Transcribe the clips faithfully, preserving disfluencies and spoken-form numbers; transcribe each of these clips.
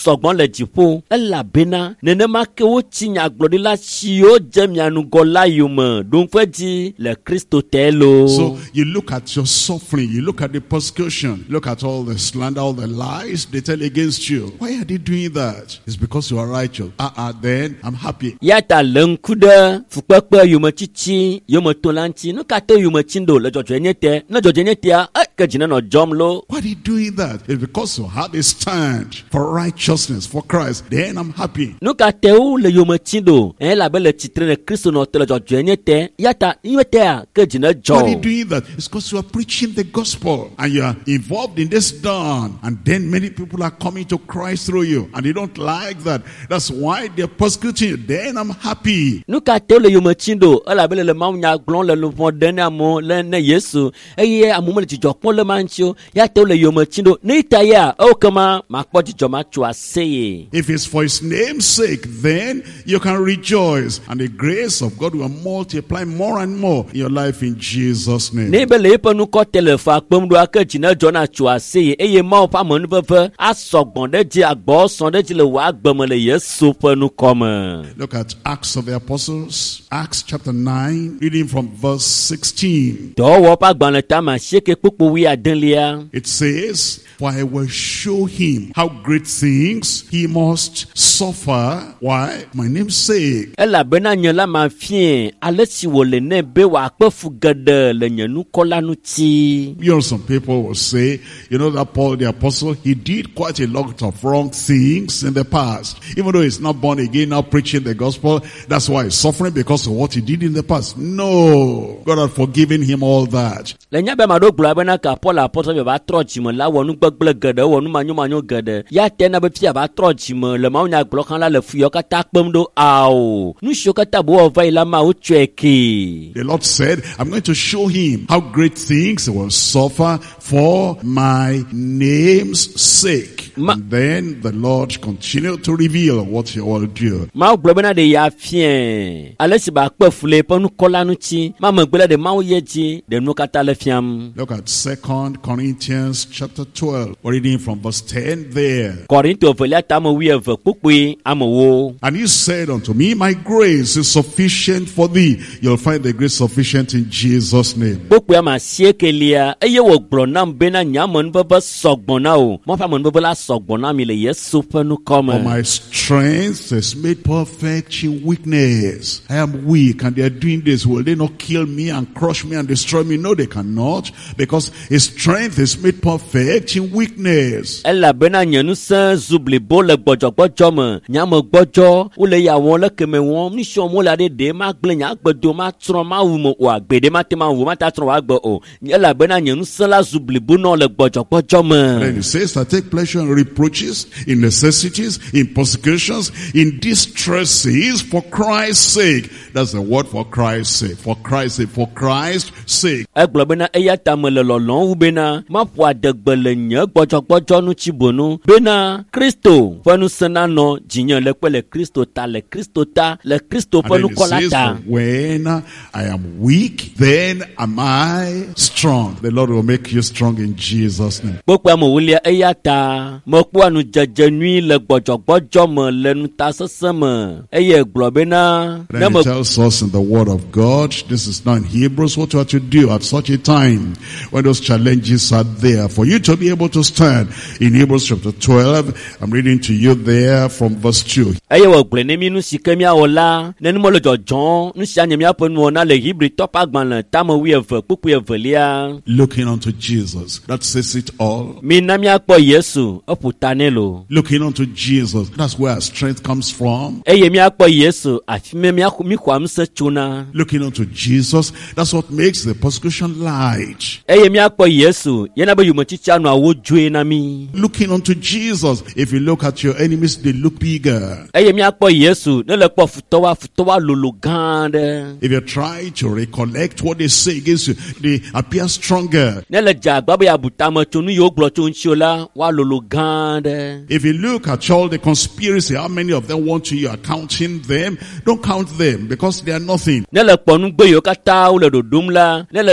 sɔgbɔn le dziƒo elabena nenema ke wotsi nyagblɔɖila siwo dze mianugo la yome ɖoŋƒe dzi le Kristo te lo. So you look at your suffering, you look at the persecution, look at all the slander, all the lies they tell against you. Why are they doing that? It's because you are righteous. Ah, uh-uh, then I'm happy. Yata le ŋku ɖe fukpekpe yometsitsi yometɔla ŋuti nu katã yometsi ɖo le dzɔdzɔe nye te ne dzɔdzɔe nye tea e ke dzi nenɔ dzɔm lo. Why are they doing that? It's because you have a stand for righteousness for Christ. Then I'm happy. Nu katãwo le yometsi ɖo elabe le tsitre ne Kristo nɔ te le dzɔdzɔe nye te yata nye tea ke dzi ne dzɔ. Why are they doing that? It's because you are preaching the gospel and you are involved in this dawn, and then many people are coming to Christ through you and they don't like that. That's why they're persecuting you. Then I'm happy. Nu katãwo le yometsi ɖo elabe le le mawu nya gblɔm le luʋɔ ɖe ne amewo le ne Yesu eye amewo mele dzidzɔ kpɔm le ma ŋuti o yata le yometsi ɖo ne ta ya ewo kema makpɔ dzidzɔ matso aseye. If it's for his name's sake, then you can rejoice and the grace of God will multiply more and more in your life in Jesus' name. Ne be le eƒe nukɔ te le fa kpem ɖo ake dzi ne dzɔ na tso aseye eye mawo ƒe amenuveve asɔgbɔn ɖe dzi agbɔsɔ ɖe dzi le wò agbe me le Yesu ƒe nukɔ me. Look at Acts of the Apostles, Acts chapter nine, reading from verse sixteen. Dɔwɔwɔ ƒe agbalẽ tame asieke kpokpo wi adelia. It says, for I will show him how great things he must suffer. Why? My name's sake. Elabena nye la mafie ale si wòle ne be wòakpe fu geɖe le nye nukɔ la ŋuti. You know, some people will say, you know, that Paul the apostle, he did quite a lot of wrong things in the past. Even though he's not born again, now preaching the gospel, that's why he's suffering because of what he did in the past. No, God had forgiven him all that. Le nyabe ma ɖo gblɔ bena ka Paul apɔtɔ be va trɔ dzime la wɔ nu gbegblẽ geɖe wɔ nu manyomanyo geɖe ya te na be fia va trɔ dzime le mawu nya gblɔ xã la le fuyɔ katã kpem ɖo ao nu siwo katã bo wɔ va yi la ma wotsɔe ke. The Lord said, I'm going to show him how great things he will suffer for my name's sake. Ma and then the Lord continued to reveal what he will do. Mawu gblɔ bena de ya fie ale si ba kpe fu le eƒe nukɔ la ŋuti ma megbe le de mawu ye dzi de nu katã le fiam. Look at Second Corinthians chapter twelve. We're reading from verse ten there. Korinto velia tame wi eve kpukpui ame wo. And he said unto me, my grace is sufficient for thee. You'll find the grace sufficient in Jesus' name. Kpukpui ama sieke lia eye wo gblɔ nam bena nye amenuveve sɔgbɔ na o. Mo ƒe amenuveve la sɔgbɔ na mi le Yesu ƒe nukɔ me. For my strength is made perfect in weakness. I am weak and they are doing this. Will they not kill me and crush me and destroy me? No, they cannot, because his strength is made perfect in weakness. Elabena nye nusẽ zu blibo le gbɔdzɔgbɔdzɔ me. Nyame gbɔdzɔ wole ya wɔm le keme wɔm nisɔ mo la ɖe ɖe ma gblẽ nya agbedo ma trɔ ma wu me o agbe ɖe ma te ma wu ma ta trɔ wa agbe o. Elabena nye nusẽ la zu blibo nɔ le gbɔdzɔgbɔdzɔ me. Then he says, I take pleasure in reproaches, in necessities, in persecutions, in distresses for Christ's sake. That's the word, for Christ's sake. For Christ's sake. For Christ's sake. Egblɔ bena eya ta me le lɔlɔm wu bena ma ƒo adegbe le nye gbɔdzɔgbɔdzɔ ŋuti bonu bena Kristo ƒe nusẽ nanɔ dzinye le kpe le Kristo ta le Kristo ta le Kristo ƒe nukɔ la ta. When I am weak, then am I strong. The Lord will make you strong in Jesus' name. Kpokpea me wolia eya ta mekpɔa nudzedze nyui le gbɔdzɔgbɔdzɔ me le nuta sesẽ me eye gblɔ bena. Then he tells us in the word of God, this is now in Hebrews, what you have to do at such a time when those challenges are there for you to be able to stand. In Hebrews chapter twelve, I'm reading to you there from verse two. Eye wo gblẽ ne mi nu si ke miawɔ la ne nu mele dzɔdzɔm nu sia nye miaƒe nuwɔna le Hebritɔ ƒe agbalẽ tame wi eve kpukpui evelia. Looking unto Jesus, that says it all. Mina miakpɔ Yesu eƒo ta nɛ lo. Looking unto Jesus, that's where our strength comes from. Eye miakpɔ Yesu afi me mi xɔ amsẽ tsona. Looking unto Jesus, that's what makes the persecution light. Eye miakpɔ Yesu yena be yometsitsi anɔ awo dzoe na mi. Looking unto Jesus, if you look at your enemies, they look bigger. Eye miakpɔ Yesu ne le kpɔ futɔwa futɔwa lolo gã ɖe. If you try to recollect what they say against you, they appear stronger. Ne le dze agba be abutame tso nu yiwo gblɔ tso ŋuti la wa lolo gã ɖe. If you look at all the conspiracy, how many of them want to you are counting them? Don't count them, because they are nothing. Ne le kpɔ nugbe yiwo katã wole ɖoɖom la ne le se nugbe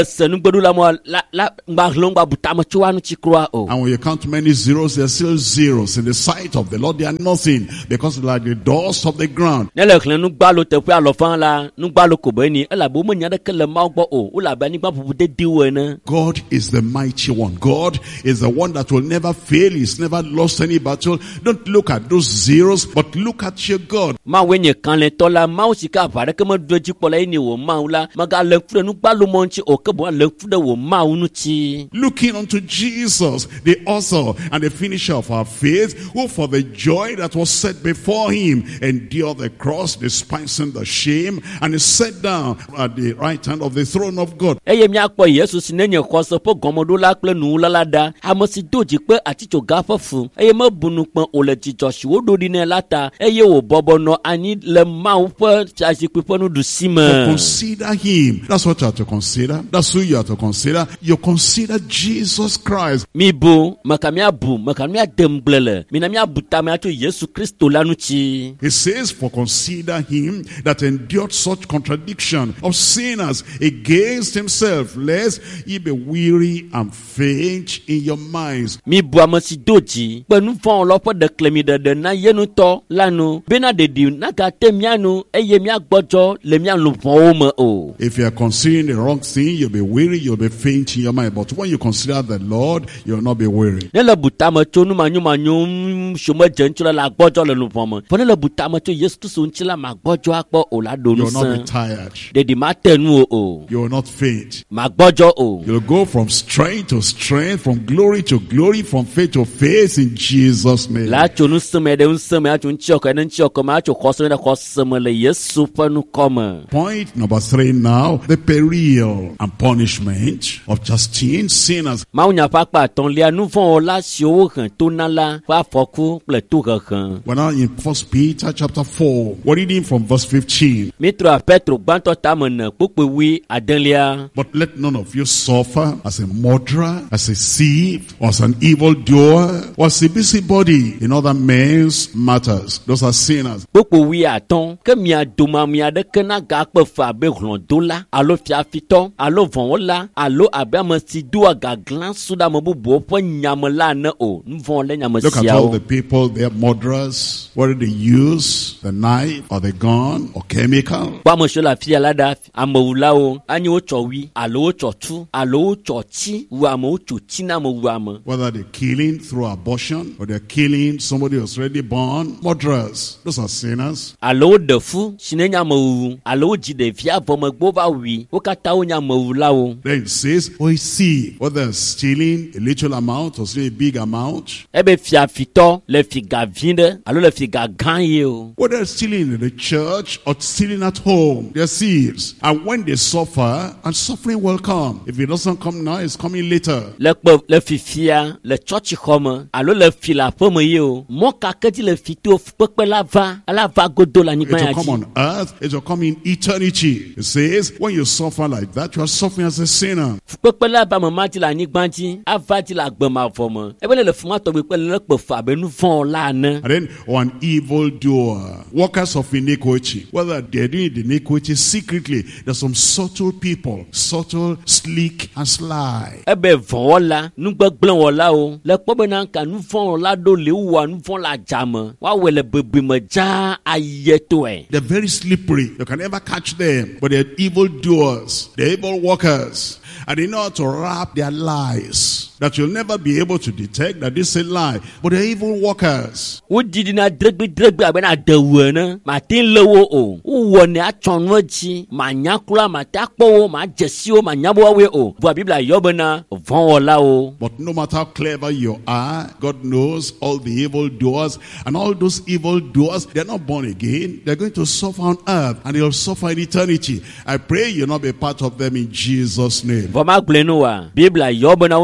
gbedu la mo la la ngba hlongba butama chuanu chikroa o. And when you count many zeros, there are still zeros. In the sight of the Lord, they are nothing, because they are like the dust of the ground. Nele klen nu gba lo te pe alofan la nu gba lo ko be ni ela bo mo nya de kele ma gbo o o la ba ni gba pupu de diwe na. God is the mighty one. God is the one that will never fail. He's never lost any battle. Don't look at those zeros, but look at your God. Ma we nye kan le to la ma o sika pare ke mo doji pola ni wo ma ula ma ga le fu nu gba lo mo nchi o ke bo le fu de wo ma unu chi. Looking unto Jesus, the author and the finisher of our faith, who for the joy that was set before him endured the cross, despising the shame, and is set down at the right hand of the throne of God. Eye mi akpo Yesu si nenye kwaso po gomodo la ple nu la la da amosi doji pe aticho gafa fu eye ma bunu pon ole jijo si wo do di ne lata eye wo bobo no ani le ma wo pe chaji pe ponu du sima. Consider him. That's what you have to consider. That's who you have to consider. You consider Jesus Christ. Mi bu makami abu makami ademblele mi na mi abuta mi ato Yesu Kristo lanu chi. He says, for consider him that endured such contradiction of sinners against himself, lest ye be weary and faint in your minds. Mi bu amosi doji penu fon lopo de klemi de de na yenu to lanu bena de di na ka temianu eye mi agbojo le mi anu fon o mo o. If you are considering the wrong thing, you'll be weary, you'll be faint in your mind. But when you consider the Lord, you'll not be weary. Ne le buta ma cho nu ma nyu ma nyu shomo jenchula la agbojo le nu fon mo. Fo ne le buta ma cho Yesu Kristo nchila ma agbojo akpo o la do nu You'll not be san. tired. De di ma tenu o. You will not faint. Ma agbojo o. You'll go from strength to strength, from glory to glory, from faith to faith in Jesus' name. La cho nu seme de un seme acho nchioko ene nchioko ma acho khoso ne khoseme le Yesu fa nu koma. Point number three now, the peril and punishment of chastening sinners. Ma unya pa pa ton le anu fon o la si o han to na la fa foku ple to han. We're now in First Peter chapter four. We're reading from verse fifteen. Mitro a Petro gbanto tamana pope wi adanlia. But let none of you suffer as a murderer, as a thief, or as an evildoer, or as a busybody in other men's matters. Those are sinners. Pope wi aton ke mi adoma mi ade kana ga pe fa be hlon dola alo fia fiton alo von la alo abama si do ga glan suda mo bubo po nyamla na o nvon le nyamasia. Look at all the people, they're murderers. What do they use? The knife or the gun or chemical? Kwa mo shola fia la da amawula o anyi o chowi alo o chotu alo o chochi wa mo chochi na mo wa mo. Whether they're killing through abortion or they're killing somebody who's already born, murderers. Those are sinners. Alo de fu sinenya mo alo ji de fia bomo gbova wi o kata o nya mawula o. Then it says, oh, see, whether stealing a little amount or stealing a big amount. Ebe fia fito le figa vinde alo le figa ganye o. Whether stealing in the church or stealing at home, they're thieves. And when they suffer, and suffering will come. If it doesn't come now, it's coming later. Le pe le fifia le church home alo le fila pomo ye o. Mo ka kedi le fito pepe la va ala va godo la It nigba will ya come ji. on earth, it will come in eternity. It says, when you suffer like that, you are suffering as a sinner. Pepe la ba mama ti la nigba ji ava ti la gbe ma fomo. Ebe le le fuma to be pe le pe fa be nu fon la na. And then, or an evildoer, workers of iniquity, whether they're doing the iniquity secretly, there's some subtle people, subtle, sleek, and sly. Ebe von la nu gbe gblen wo la o. Le po be na ka nu fon la do le wa nu fon la jama. Wa we le bebe me ja ayeto e. They're very slippery. You can never catch them. But they're evildoers. They're evil workers. And they know how to wrap their lies. That you'll never be able to detect that this is a lie. But they're evil workers. Wo didi na dregbe dregbe abe na dewo na. Ma tin lewo o. Wo ne achonwo ji. Ma nyakula ma takpo o. Ma jesi o. Ma nyabo we o. Bo Biblia yobe na von wo la o. But no matter how clever you are, God knows all the evil doers. And all those evil doers, they're not born again. They're going to suffer on earth. And they'll suffer in eternity. I pray you'll not be part of them in Jesus' name. Voma gblenu wa. Biblia yobe na o ni nu von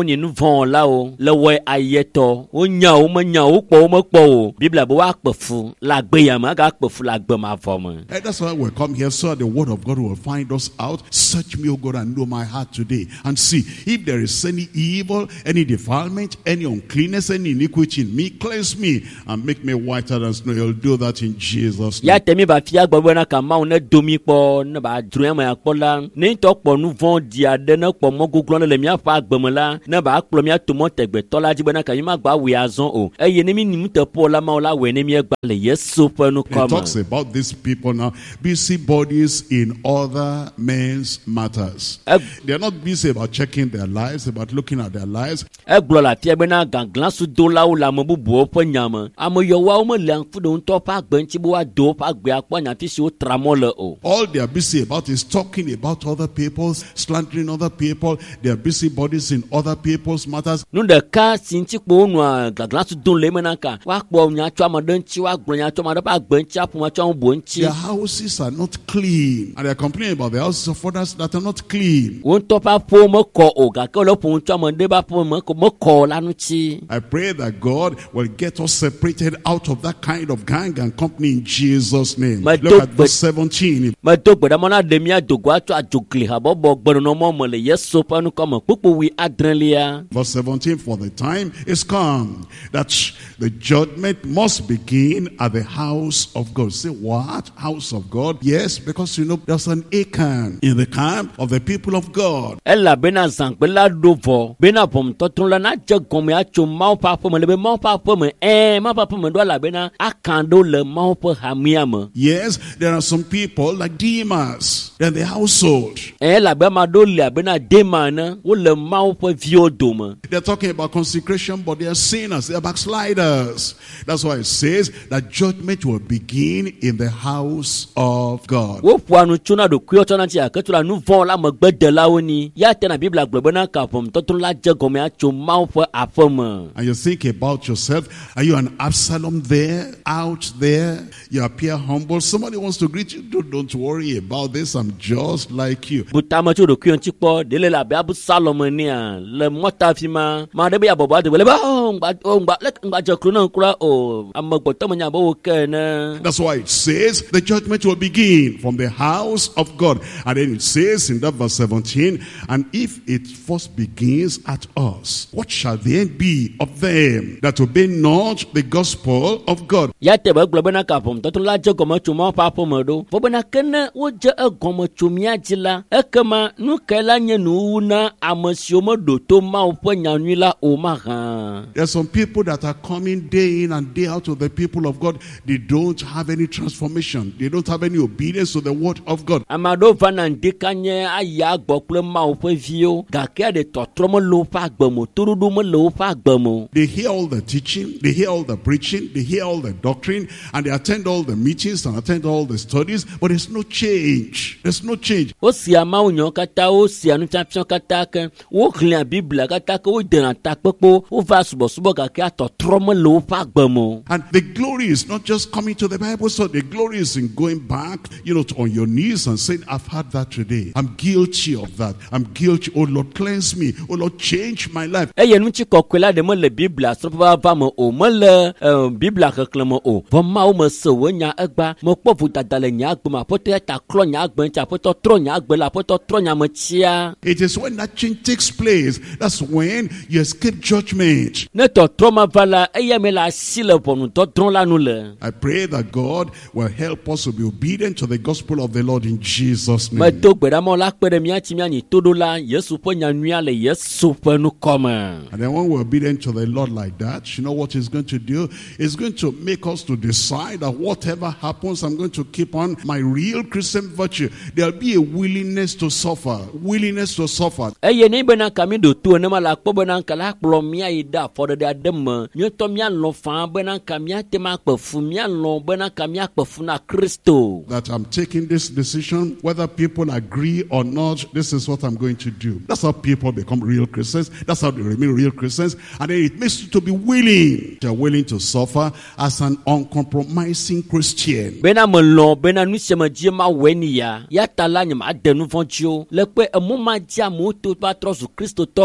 vɔn la o le wɔe ayetɔ o nya o me nya o kpɔ o me kpɔ o Bible bo wa kpe fu la gbe yame aga kpe fu la gbe ma vɔ me. And that's why we come here so that the word of God will find us out. Search me, O God, and know my heart today, and see if there is any evil, any defilement, any uncleanness, any iniquity in me. Cleanse me and make me whiter than snow. You'll do that in Jesus' name. Ya temi ba fia gbo na ka ma ne domi kpɔ ne ba dru ma kpɔ la ne to kpɔ nu vɔn dia de ne kpɔ mo guglo ne le mia fa agbeme la ne ba kplɔ mia to mo tegbe to la dzi be na ka mi ma gba wi azɔn o eye ne mi nim te po la ma la we ne mi gba le Yesu ƒe nu It kɔme. talks about these people now, busy bodies in other men's matters. Uh, They're not busy about checking their lives, about looking at their lives. egblɔ la fia be na ganglan su do la o la me bubuwo ƒe nyame ame yewoawo me le fu de ŋutɔ ƒe agbe ŋuti be wa do ƒe agbea kpɔ nyafi si wo tra mɔ le o. All they are busy about is talking about other people, slandering other people. They are busy bodies in other people's matters. Nu ɖeka si ŋuti kpo wonɔa ganglan su do le eme na ka woakpɔ nyatso ame ɖe ŋuti woagblɔ nyatso ame ɖe ƒe agbe ŋuti aƒo nyatso ame bubu ŋuti. Their houses are not clean, and they are complaining about the houses of others that are not clean. Wo ŋutɔ ƒe aƒewo mekɔ o gake wole ƒo ŋuti ame ɖe ƒe aƒe me mekɔ la ŋuti. I pray that God will get us separated out of that kind of gang and company in Jesus' name. My Look at dog- verse seventeen. Medo gbeɖa na ɖe mía dogo atso adzogli habɔbɔ gbenɔnɔmɔ me le Yesu ƒe nukɔme kpukpu wi adrelia. Verse seventeen, for the time is come that the judgment must begin at the house of God. Say, what? House of God? Yes, because you know there's an Achan in the camp of the people of God. Elabena zãgbe la ɖo vɔ bena ʋɔnutɔtrɔ la nadze gɔme atso Mawu ƒe aƒe me le be Mawu ƒe aƒe me ɛɛ Mawu ƒe aƒe me ɖo elabena akan ɖo le Mawu ƒe hamea me. Yes, there are some people like Demas in the household. Ɛɛ elabe ame aɖewo le abena Dema ne wole Mawu ƒe viwo dome. They're talking about consecration, but they are sinners, they are backsliders. That's why it says that judgment will begin in the house of God. Woƒoa nu tso na ɖokuiwo tsɔ na tsi ake tso la nu vɔ la megbedelawo ni ya te na Biblia gblɔ bena ka ʋɔnutɔtrɔ la dze gɔme atso Mawu ƒe aƒe me. And you think about yourself, are you an Absalom there, out there? You appear humble. Somebody wants to greet you. Don't, don't worry about this. I'm just like you. Butame tso ɖokuiwo ŋuti kpɔ ɖele le abe Absalom enia le mɔta fi ma ma ɖe be abɔbɔ aɖe le be o ŋgba o ŋgba le ŋgba dze klo na kura o ame gbɔtɔ me nya be wo ke ne. That's why it says the judgment will begin from the house of God. And then it says in that verse seventeen, and if it first begins at us, what shall the end be of them that obey not the gospel of God? Ya te be gblɔ bena ka ʋɔnutɔtrɔ la dze gɔme tso Mawu ƒe aƒe me ɖo fɔ bena ke ne wodze egɔme tso mía dzi la ekema nu kae la nye nuwuwu na ame siwo meɖo to Mawu ƒe nyanyui la o mahã. There are some people that are coming day in and day out to the people of God. They don't have any transformation. They don't have any obedience to the word of God. Ame aɖewo va na ŋdeka nye ayi agbɔ kple Mawu ƒe viwo gake ɖe tɔtrɔ mele woƒe agbe me o toɖoɖo mele woƒe agbe me o. They hear all the teaching, they hear all the preaching, they hear all the doctrine, and they attend all the meetings and attend all the studies, but there's no change. There's no change. Wosia Mawu nyawo katã wosia nufiafiawo katã ke woxlẽa Biblia katã ke wodena takpekpo wova subɔsubɔ gake atɔtrɔ mele woƒe agbe me o. And the glory is not just coming to the Bible, so the glory is in going back, you know, to, on your knees and saying, I've had that today. I'm guilty of that. I'm guilty. Oh Lord, cleanse me. Oh Lord, change my life. Eye nu tsi kɔkɔe la ɖe mele Biblia srɔ̃ƒe va me o mele uh, Biblia xexlẽ me o vɔ Mawu me se wo nya egba mekpɔ vodada le nye agbe me aƒetɔ ya ta klɔ nye agbe ŋuti aƒetɔ trɔ nye agbe le aƒetɔ trɔ nye ame tsia. It is when that change takes place, that's when you escape judgment. Ne tɔtrɔ ma va la eya me le asi le ʋɔnudɔdrɔ̃ la nu le. I pray that God will help us to be obedient to the gospel of the Lord in Jesus' name. Medo gbeɖamɔ la kpe ɖe mía ŋuti míanyi toɖo la Yesu ƒe nyanuia le Yesu ƒe nukɔme. And then when we're obedient to the Lord like that, you know what He's going to do? It's going to make us to decide that whatever happens, I'm going to keep on my real Christian virtue. There'll be a willingness to suffer, willingness to suffer. Eye ne bena ka mi ɖo to enema la kpɔ bena nka la kplɔ mía yi ɖe afɔɖeɖe aɖe me míetɔ míalɔ fãa bena nka míate ma kpe fu míalɔ bena nka míakpe fu na Kristo. That I'm taking this decision, whether people agree or not, this is what I'm going to do. That's how people become real Christians. That's how they remain real Christians. And then it makes you to be willing. They're willing to suffer as an uncompromising Christian. Bena me lɔ bena nu sia me dzi ma wɔe ni ya ya ta la nye ma de nu vɔ̃ dzi o le kpe emu ma dzi amewo to va trɔ zu kristotɔ akfa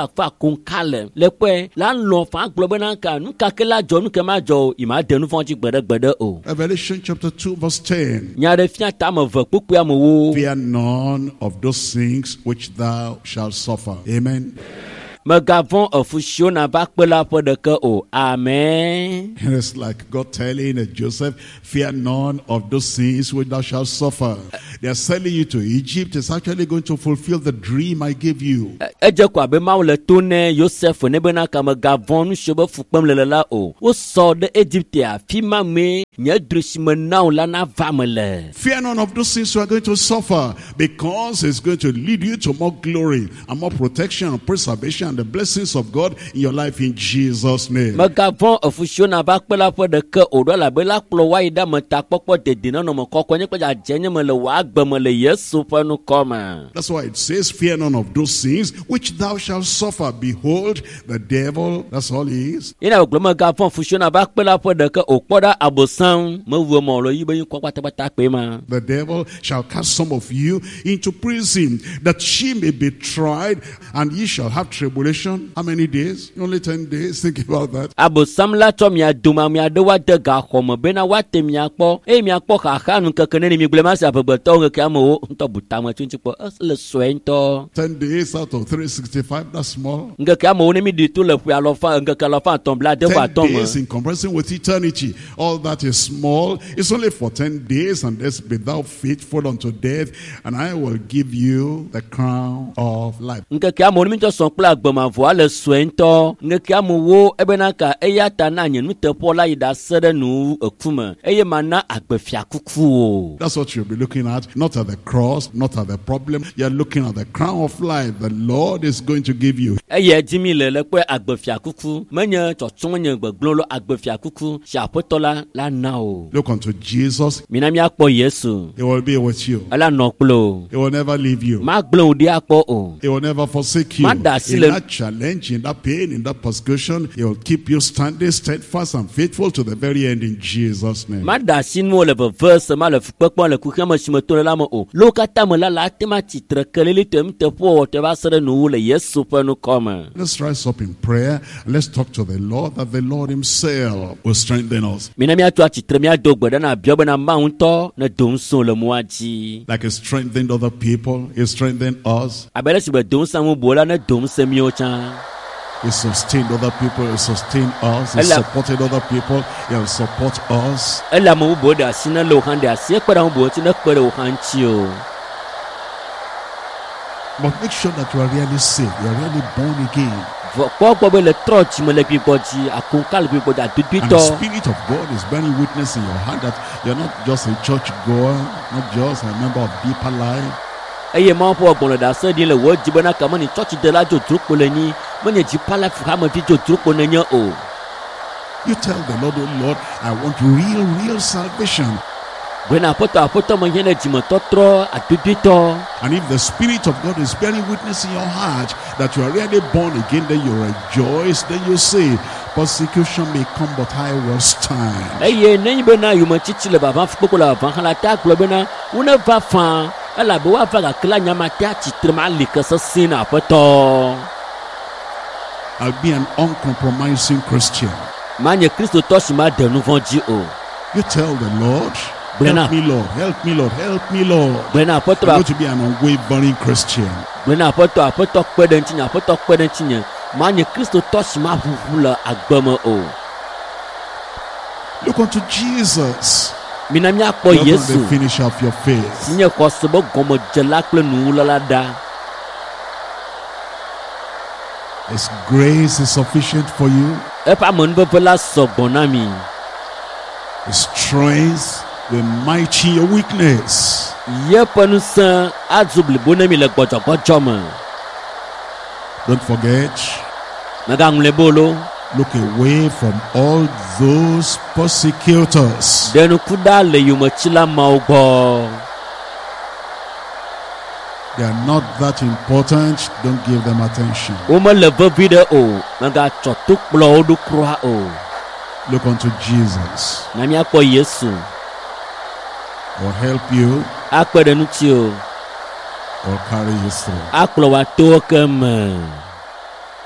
fa fa kun kale le pe la lo fa glo be na ka nu ka ke la jo nu ke ma jo i ma de nu fon ji gbede gbede o. Revelation chapter two verse ten. Nya de fia ta ma ve pupu am wo. Fear none of those things which thou shalt suffer. Amen. Megavon ofusio na ba pela po de ke o. Amen. And it's like God telling Joseph, fear none of those things which thou shalt suffer. They are selling you to Egypt. It's actually going to fulfill the dream I gave you. Eje kwa be ma le tone Joseph ne be na ka megavon nu shobe fukpem le la o. Wo so de Egypt a fi ma me nya drishime na la na vamele. Fear none of those things you are going to suffer, because it's going to lead you to more glory and more protection and preservation and the blessings of God in your life in Jesus' name. Megavon ofusio na ba pela po de ke o do la be la klo wa ida meta popo de dina no mo kokko nye pe ja jenye me le wa agbe me le Yesu pa nu koma. That's why it says, fear none of those things which thou shalt suffer. Behold, the devil, that's all he is. Ina glo megavon ofusio na ba pela po de ke o poda abosan me wo mo lo yi be yin kwata bata pe ma. The devil shall cast some of you into prison, that ye may be tried, and ye shall have tribulation. How many days? Only ten days. Think about that. Abosam la to mi aduma mi adewa de ga homo be na wate mi akpo e mi akpo ka ka nu kekene ni mi glema sa bebe to nge ka mo to butama twinchi po le swento. ten days out of three sixty-five, that's small. Nge ka mo ne mi di tu le fu alofa nge ka alofa tombla de wa ten tom. days in comparison with eternity, all that is small. It's only for ten days, and this be thou faithful unto death, and I will give you the crown of life. Nge ka mo ne mi to son pla ma voile swento nge kia mu wo ebenaka eyata na nyenu tepola ida sede nu ekuma eye mana agbefia kuku. That's what you'll be looking at, not at the cross, not at the problem. You're looking at the crown of life the Lord is going to give you. Eye jimi le le pe agbefia kuku menye totun nye gbeglolo agbefia kuku shapotola la nao. Look unto Jesus. Minami akpo Yesu. He will be with you. Ala noklo. He will never leave you. Ma gblon odi akpo o. He will never forsake you. Ma da sile challenge, in that pain, in that persecution, he will keep you standing steadfast and faithful to the very end in Jesus' name. Mada sinmo le verse ma le fukpekpo le kukama shimeto la mo o. Lokata mo la la tema titre kelele tem te po te va sere nu le Yesu pa nu koma. Let's rise up in prayer and let's talk to the Lord, that the Lord himself will strengthen us. Minami atu titre mi adogbe na biobe na maunto na donso le muaji. Like he strengthened other people, he strengthened us. Abele sibe donsa mo bola na donse mi ocha. He sustained other people, he sustained us, he supported other people, he will support us. Ela mo boda sina lo hande asie kwara mo bo ti na kwara o hanchio. But make sure that you are really saved, you are really born again. And the Spirit of God is bearing witness in your heart that you're not just a church goer, not just a member of Deeper Life. Eye ma po ogbon da se di le wo jibona ka mo ni church de la jo drupo le ni mo ni Deeper Life ha mo fi jo drupo na nya o. You tell the Lord, oh Lord, I want real, real salvation. When I put a put on yene jimototro atudito. And if the Spirit of God is bearing witness in your heart that you are really born again, then you rejoice, then you say, persecution may come, but I will stand. Eye nyi be na yu mo chichi le baba fukoko la van hala ta glo be na una va fan ala be wa fa ga kla nyama ta chitre ma likasa sina poto. I'll be an uncompromising Christian. Manye Kristo toshi ma de nu vonji o. You tell the Lord, help me, Lord, help me, Lord, help me, Lord. I'm going to be an unwavering Christian. When I put a put up quedentina, put up quedentina, Manye Christo touch my hula agbama o. Look unto Jesus. Minamia po Yesu. The finish of your faith. Nye kosobo gomo jelakle nula da. His grace is sufficient for you. Epa monbo pela sobonami. His strength will mighty your weakness. Ye panusa azubli bonami le gbojo gbojo mo. Don't forget. Magang le bolo. Look away from all those persecutors. Denu kuda le yumo chila maugbo. They are not that important. Don't give them attention. Uma level video o. Maga chotuk blo du kroa o. Look unto Jesus. Nami akpo Yesu. Will help you. Akpo denutio. Or carry you through. Aklo wa to kema.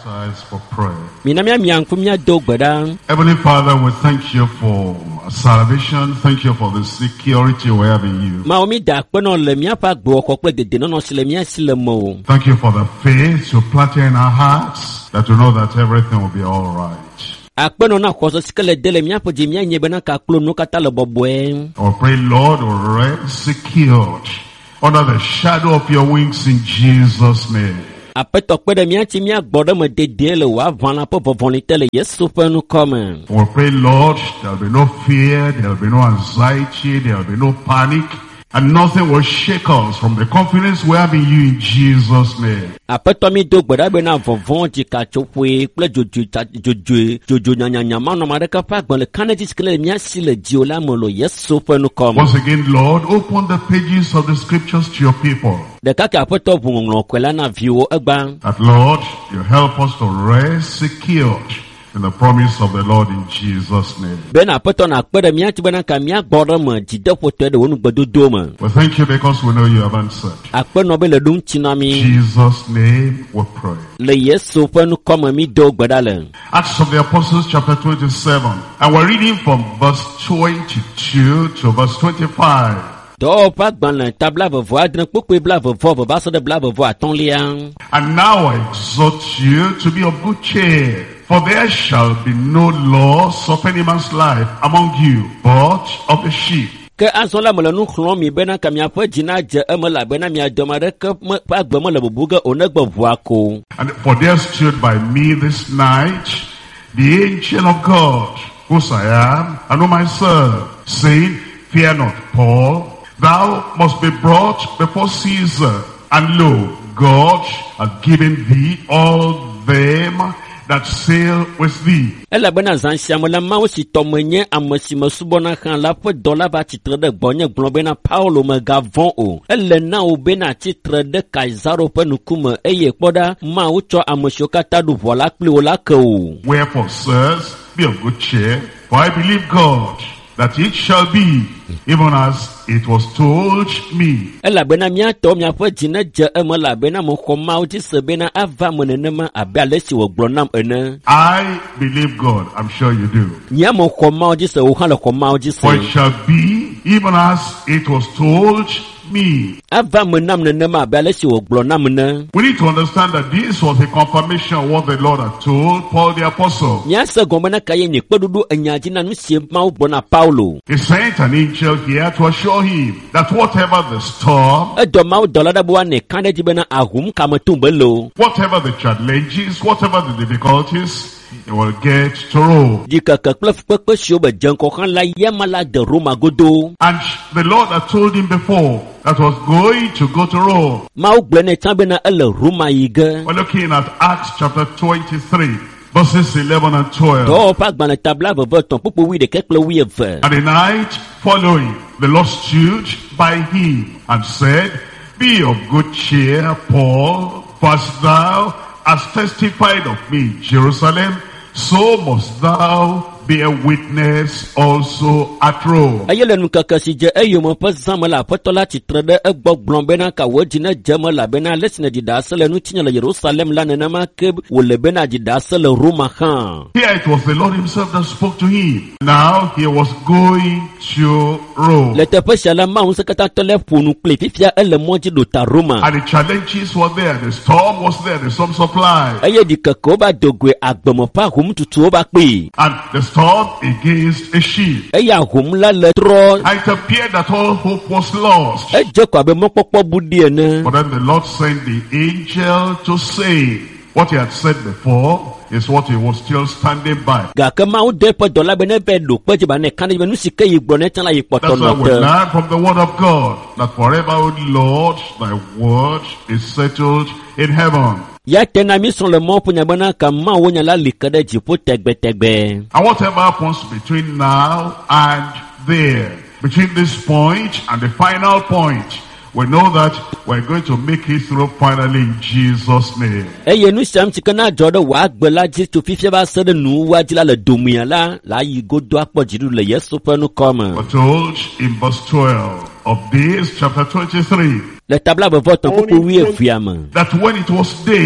Eyes for prayer. Minamia miang fumia do gbada. Heavenly Father, we thank you for salvation. Thank you for the security we have in you. Ma omi da kpono le mia pa gbo kokpe de de no no sile mia sile mo. Thank you for the faith you planted in our hearts that we know that everything will be all right. Akpono na koso sikele dele mia po jimia nyebe na ka klo no kata le bobwe. I pray, Lord, we rest secured under the shadow of your wings in Jesus' name. Apeto kpede mia ti mia gbodo me de de le wa vana po vovonite le Yesu pe nu come. We pray, Lord, there will be no fear, there will be no anxiety, there will be no panic, and nothing will shake us from the confidence we have in you in Jesus' name. Apeto mi do gbeda be na vovon ti ka chopwe ple jojo jojo jojo nyanya nyama no mare ka pa gbon le kaneti skele mia si le diola mo lo Yesu pe nu come. Once again, Lord, open the pages of the scriptures to your people. De ka ka apeto vunglo kwela na viwo egba. That, Lord, you help us to rest secured in the promise of the Lord in Jesus' name. Ben apeto na kpede mia ti bena ka mia gbodo mo jide poto de wonu gbododo mo. We thank you because we know you have answered. Akpeno be le dun tinami. In Jesus' name we pray. Le Yesu pe nu come mi do gbeda le. Acts of the Apostles chapter twenty-seven. And we're reading from verse twenty-two to verse twenty-five. Do pa gban le tabla vovo adren popo bla vovo ba so de bla vovo aton lia. And now I exhort you to be of good cheer, for there shall be no loss of any man's life among you, but of the sheep. Ke azon la mo le nu khlo mi bena ka mi afa jina je e mo la bena mi adomare ke pa gbo mo le bubuga onegbo vuako. And for there stood by me this night the angel of God, whose I am and whom I serve, saying, Fear not, Paul, thou must be brought before Caesar, and lo, God hath given thee all them that sail with thee. Ela bena zan siamo la ma osi tomenye amosi masubona kan la po dola ba titre de bonye glon bena Paulo me gavon o. Ele na o bena titre de Kaisaro pe nukume eye poda ma ucho amosi kata du vola pli o la ke o. Wherefore, sirs, be of good cheer, for I believe God, that it shall be even as it was told me. Ela bena mia to mia po jina je e mo la bena mo khoma o ti se bena ava mo nenema abia lesi wo glonam ene. I believe God, I'm sure you do. Nya mo khoma o ti se o han le khoma o ti se. For it shall be even as it was told me. Ava mo nam nenema abia lesi wo glonam ne. We need to understand that this was a confirmation of what the Lord had told Paul the apostle. Nya se gomena kaye ni kpedudu enyaji na nu sie ma wo bona Paulo. He sent an angel here to assure him that whatever the storm, Edo ma wo dola da bo ne kande ti bena ahum kamatumbe lo. whatever the challenges, whatever the difficulties, he will get to Rome. Dika ka klef pepe sio be janko kan la yemala de Roma godo. And the Lord had told him before that was going to go to Rome. Ma wo gble ne tan bena ele Roma yige. We're looking at Acts chapter twenty-three, verses eleven and twelve. Do pa gban tabla vovo ton popo wi de kekle wi eve. And the night following, the Lord stood by him and said, Be of good cheer, Paul, for as thou hast testified of me in Jerusalem, so must thou be a witness also at Rome. Ayele nu kaka si je eyo mo pa zamala potola titre de egbo blon bena ka wojina jamala bena lesne di dasele nu tinya la Jerusalem la nena ma ke wo le bena di dasele Roma khan. Here it was the Lord himself that spoke to him. Now he was going to Rome. Le te pe shala ma un sekata tole ponu ple fifia ele moji do ta Roma. And the challenges were there, the storm was there, the storm supply. Aye di kaka ba dogwe agbomo pa hum tutu ba pe. And the storm against a ship. Eya hum la le tro. And it appeared that all hope was lost. E je ko be mo popo budi ene. But then the Lord sent the angel to say what he had said before is what he was still standing by. Ga ke ma o de pe dola bene be do pe je ba ne kan be nu sike yi gbo ne tan la yi poto That's why no we te. learn from the word of God that forever, O Lord, thy word is settled in heaven. Ya tena mi son le mo punya bana ka ma wo nya la likade jipo tegbe tegbe. And whatever happens between now and there, between this point and the final point, we know that we're going to make it through finally in Jesus' name. Eye nu sam ti kana jodo wa gbela ji to fifia ba se de nu wa ji la le domia la la yi godo apo jiru le Yesu pe nu come. We're told in verse twelve of this chapter twenty-three Le tabla be vote popo wi efiama. that when it was day,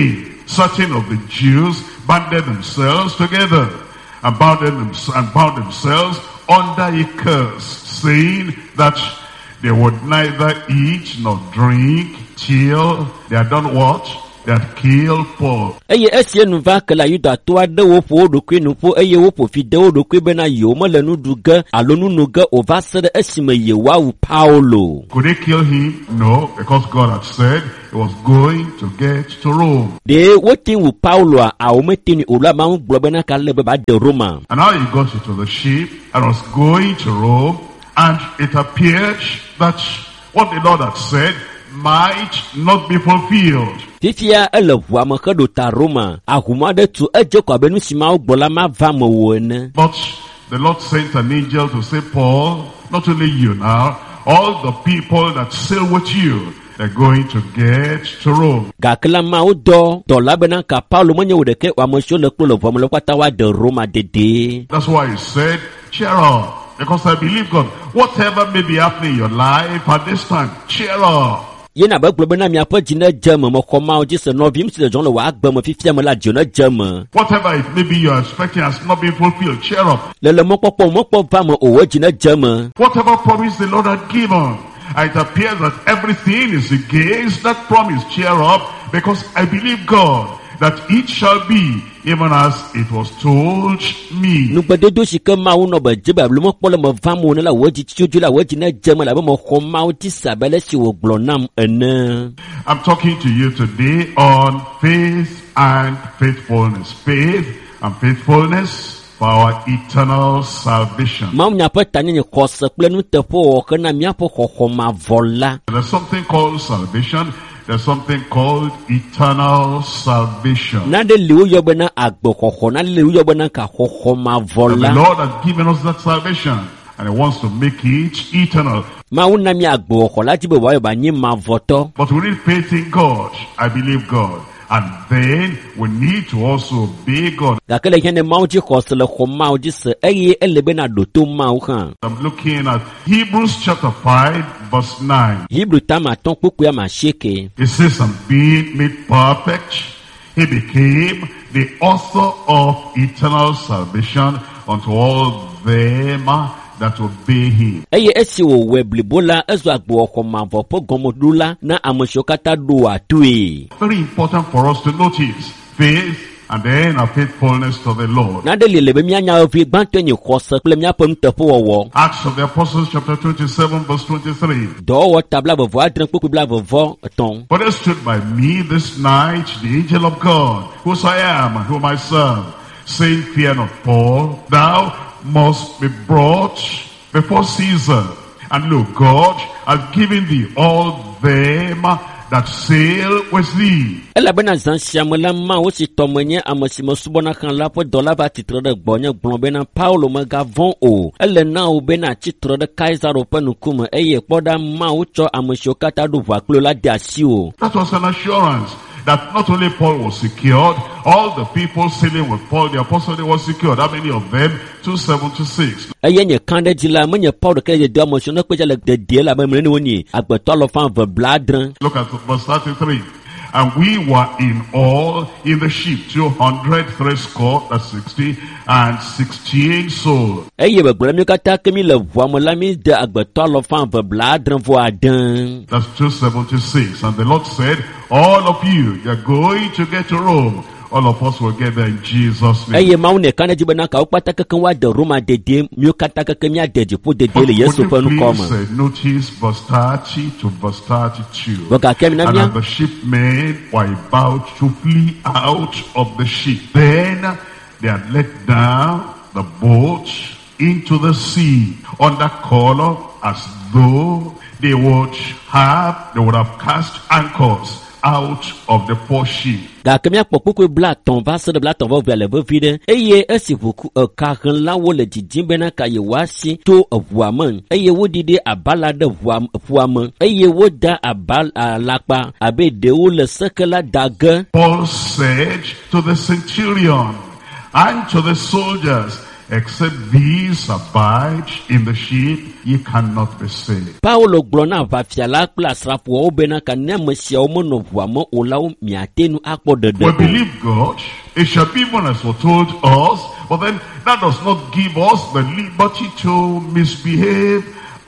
certain of the Jews banded themselves together and bound, them, and bound themselves under a curse, saying that they would neither eat nor drink till they had done what? They had killed Paul. Eye esie nu va ke la Yuda to ade wo po dokwe nu po eye wo po fi de wo dokwe be na yo mo le nu duga alo nu nu ga o va se de esime ye wa u Paulo. Could they kill him? No, because God had said he was going to get to Rome. De wo tin u Paulo a o metini o la ma ngbo be na ka le be ba de Roma. And now he got into the ship and was going to Rome, and it appeared that what the Lord had said might not be fulfilled. Fifia ele vo am ke do ta Roma ahuma de tu eje kwa benu sima ogbola ma va mo wo ne. But the Lord sent an angel to say, Paul, not only you now, all the people that sail with you, they're going to get to Rome. Gakela ma o do to la bena ka Paulo mo nye wo de ke wa mo sho le klo le vo mo le kwata wa de Roma dede. That's why he said, cheer up, because I believe God. Whatever may be happening in your life at this time, cheer up. Ye na ba glo na mi apo jina jama mo koma o jise no vim se jon le wa agba mo fifia mo la jona jama. Whatever it may be you're expecting has not been fulfilled, cheer up. Le le mo popo mo po va mo o jina jama. Whatever promise the Lord had given, it appears that everything is against that promise. Cheer up, because I believe God that it shall be even as it was told me. Nu gbede do shi ke ma wo no ba je ba lo mo polo mo va mo ne la wo ji chuju la wo ji na jama la ba mo ko ma o ti sabele si wo glo nam ene. I'm talking to you today on faith and faithfulness. Faith and faithfulness for our eternal salvation. Ma nya pa tanye ne ko se ple nu te po ke na mi apo ko ma vola. There's something called salvation. There's something called eternal salvation. Na de liu yo bena agbo ko na liu yo bena ka ko ma vola. The Lord has given us that salvation, and He wants to make it eternal. Ma una mi agbo ko la ti be wa yo ba nyi ma voto. But we need faith in God. I believe God. And then we need to also obey God. Gakele hene mauji ko se le ko mauji se eye ele bena do to mau kan. I'm looking at Hebrews chapter five verse nine. Hebrew tama ton kuku ya ma sheke. It says, and being made perfect, He became the author of eternal salvation unto all them that obey Him. Eye esi wo weblibola ezo agbo ko ma vo po gomodula na amshokata do atui. Very important for us to notice faith and then our faithfulness to the Lord. Na de lele be mi anya ofi gbanto nyi ko se ple mi apom tefo wo. Acts of the Apostles chapter twenty-seven verse twenty-three. Do wo tabla vo adran poku bla vo ton. For there stood by me this night the angel of God, whose I am and whom I serve, saying, fear not, Paul, thou must be brought before Caesar. And look, God has given thee all them that sail with thee. Ela bena zan siamela ma o si tomenye amasimo subona kan la po dola va titre de gbonye gbon bena Paulo ma gavon o. Ele na o bena titre de Kaiser open kuma eye poda ma o cho amasio kata do va klo la diasi o. That was an assurance that not only Paul was secured, all the people sailing with Paul the apostle, they were secured. How many of them? two seventy-six. Eye nye kande dila menye Paul de kele de amasio na kweja le de de la be mene woni agbeto lo fan ve bladran. Look at verse thirty-three. And we were in all in the ship two hundred three score, that's sixty, and sixty-eight souls. Eye be gbere mi kata kemi le vo mo la mi de agbeto lo fan ve bladran vo adan. That's two seventy-six. And the Lord said, all of you, you're going to get to Rome. All of us will get there in Jesus' name. Eye maune kana jibana ka upata kakan wa de Roma de de mi kata kakan mi ade po de de le Yesu fa nu koma. Please uh, notice verse thirty to verse thirty-two. Boka kemi na And mi. as the shipmen were about to flee out of the ship, then they had let down the boat into the sea under color, as though they would have they would have cast anchors out of the poor ship. Ga kemi akpokpoko bla ton va se de bla ton va vele ve vide. Eye esi vuku e karan la wo le jijin bena ka ye wasi to vuaman. Eye wo dide abala de vuaman. Eye wo da abal lakpa abe de wo le sekela daga. Paul said to the centurion and to the soldiers, Except these abide in the sheep, ye cannot be saved. Paulo glona va fiala kple asrafowo bena ka ne amesiawo menɔ ʋua me o la wo miate nu akpɔ We dede o. believe God, it shall be even as foretold us, but then that does not give us the liberty to misbehave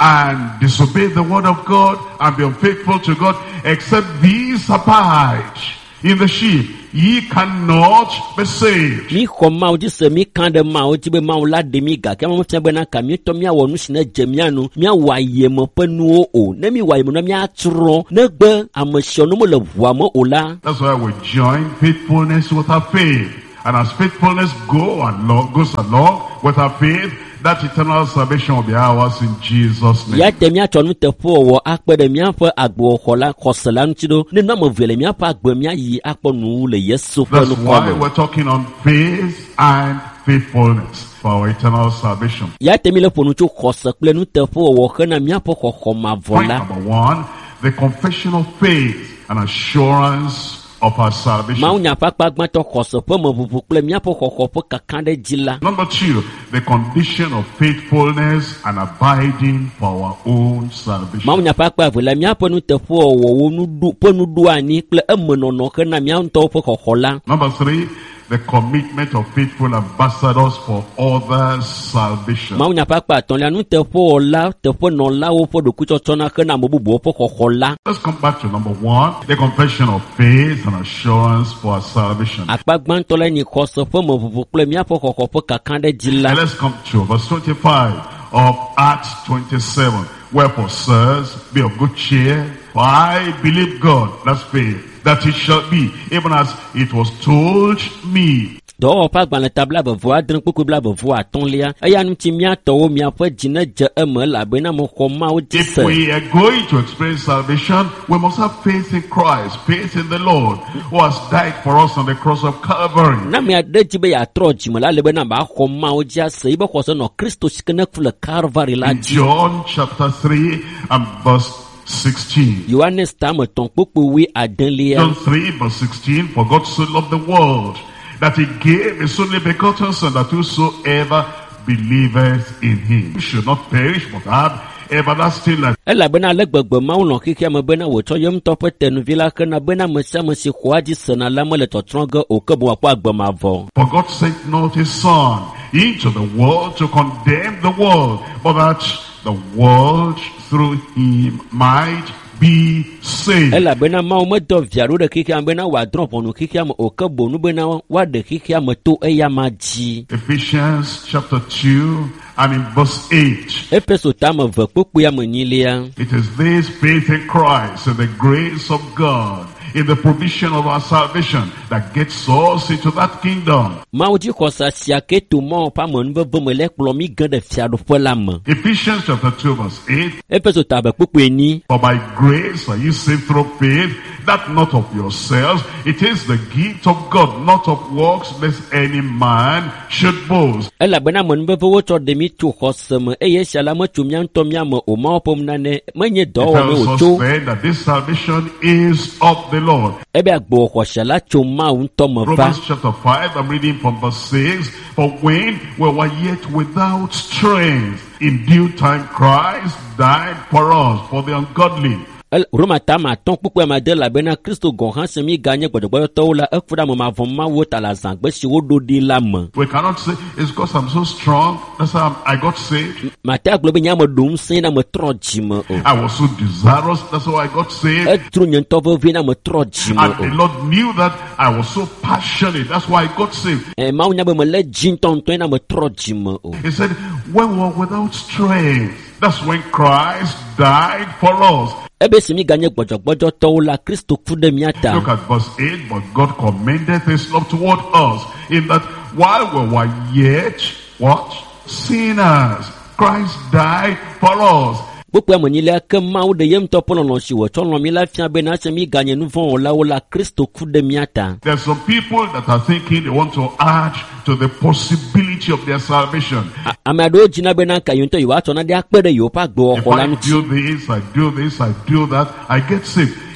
and disobey the word of God and be unfaithful to God. Except these abide in the sheep, ye cannot be saved. Mi xɔ mawo dzi se mi kan ɖe mawo dzi be mawo la ɖe mi gake mawo fia bena ka mi tɔ miawɔ nu si ne dze mia nu miawɔ ayeme ƒe nuwo o ne mi wɔ ayeme ne miatrɔ negbe ame sia no mele ʋua me o la. That's why we join faithfulness with our faith. And as faithfulness go along, goes along with our faith, that eternal salvation will be ours in Jesus' name. Ya te miatsɔ nuteƒewɔwɔ akpe ɖe miaƒe agbewɔxɔ la xɔse la ŋuti ɖo ne nɔme ve le miaƒe agbe miayi akpɔ nu le Yesu ƒe That's nukɔ why me. we're talking on faith and faithfulness for our eternal salvation. Ya te mi le ƒo nu tso xɔse kple nuteƒewɔwɔ hena miaƒe xɔxɔ mavɔ Point la. number one, the confession of faith and assurance of our salvation. Mawu nya ƒe akpa gbãtɔ xɔse ƒe meʋuʋu kple miaƒe xɔxɔ ƒe kaka ɖe dzi la. Number two, the condition of faithfulness and abiding for our own salvation. Mawu nya ƒe akpa eve la miaƒe nuteƒewɔwɔwo nuɖu ƒe nuɖoanyi kple emenɔnɔ hena mia ŋutɔwo ƒe xɔxɔ la. Number three, the commitment of faithful ambassadors for others' salvation. Mawu nya ƒe akpa atɔ̃lia nuteƒewɔla teƒenɔlawo ƒe ɖokuitsɔtsɔna hena ame bubuwo ƒe xɔxɔ la. Let's come back to number one, the confession of faith and assurance for our salvation. Akpa gbãtɔ la nye xɔse ƒe meʋuʋu kple miaƒe xɔxɔ ƒe kaka ɖe dzi la. And let's come to verse twenty-five of Acts twenty-seven. Wherefore, sirs, be of good cheer, for I believe God, that's faith, that it shall be, even as it was told me. Dɔwɔwɔ ƒe agbalẽ ta blaeve adre kpukpu blaeve atɔ̃lia eya ŋuti miatɔwo miaƒe dzi ne dze eme elabena mexɔ Mawu dzi If se. we are going to experience salvation, we must have faith in Christ, faith in the Lord, who has died for us on the cross of Calvary. Na mia ɖe dzi be yeatrɔ dzime la le bena maxɔ Mawu dzi ase yi be xɔse nɔ Kristo si ke ne ku le Calvary la In dzi. John chapter three and verse sixteen. Yohanes tame tɔ̃ kpukpu wi adelia. John three verse sixteen, for God so loved the world, that he gave his only begotten Son, that whosoever believeth in him should not perish but have everlasting life. Elabena ale gbegbe Mawu nɔ xexea me bena wòtsɔ ye ŋutɔ ƒe tenuvi la hena bena ame sia ame si xɔa dzi sena la mele tɔtrɔ ge o ke boŋ wòakpɔ agbe mavɔ. For God sent not his Son into the world to condemn the world, but that the world through him might be saved. Elabena Mawu medɔ via ɖo ɖe xexea me bena wòadrɔ̃ ʋɔnu xexea me o ke boŋ nu bena woaɖe xexea me to eya ma dzi. Ephesians chapter two and in verse eight. Efeso tame ve kpukpua me nyilia. It is this faith in Christ and the grace of God in the provision of our salvation that gets us into that kingdom. Mawu dzi xɔsa sia ke to Mawu ƒe amenuveve me le kplɔ mi ge ɖe fiaɖuƒe la me. Ephesians chapter two verse eight. Efeso tame kpukpu enyi. For by grace are you saved through faith, that not of yourselves, it is the gift of God, not of works, lest any man should boast. Elabena amenuveve wotsɔ ɖe mi tso xɔse me eye esia la metso mia ŋutɔ mia me o Mawu ƒe nane menye It dɔwɔwɔ tells me us wòtso. then that this salvation is of the Lord. Ebe agbewɔxɔse la tso Mawu ŋutɔ me va. Romans chapter five, I'm reading from verse six. For when we were yet without strength, in due time Christ died for us, for the ungodly. El- Roma tame atɔ̃ kpukpu amade elabena Kristo gɔ̃ hã se mi ganye gbɔdzɔgbɔdzɔtɔwo la eku ɖe ame mavɔ Mawu ta le azãgbe si woɖo ɖi la me. We cannot say it's because I'm so strong, that's how I'm- I got saved. Mate agblɔ be nye ame ɖo ŋusẽ na metrɔ dzime o. I was so desirous, that's how I got saved. Etro nye ŋutɔ vevie na metrɔ dzime And the o. Lord knew that I was so passionate, that's why I got saved. Eh, Mawu nya be mele dzi ŋutɔŋutɔe na metrɔ dzime o. He said, when we were without strength, that's when Christ died for us. Ebe si mi ganye gbɔdzɔgbɔdzɔtɔwo la Kristo ku ɖe mia ta. Look at verse eight. But God commendeth his love toward us, in that while we were yet, what? Sinners, Christ died for us. Kpukpu amenyilia ke Mawu ɖe ye ŋutɔ ƒe lɔlɔ̃ si wòtsɔ lɔ̃ mi la fia bena ese mi ganye nu vɔ̃ wɔlawo la Kristo ku ɖe mia ta. There's some people that are thinking they want to add to the possibility of their salvation. A- Ame aɖewo dzina bena ka yewo ŋutɔ yewoatsɔ naɖe akpe ɖe yewoƒe If agbewɔxɔ la I ŋuti. do this, I do this, I do that, I get saved.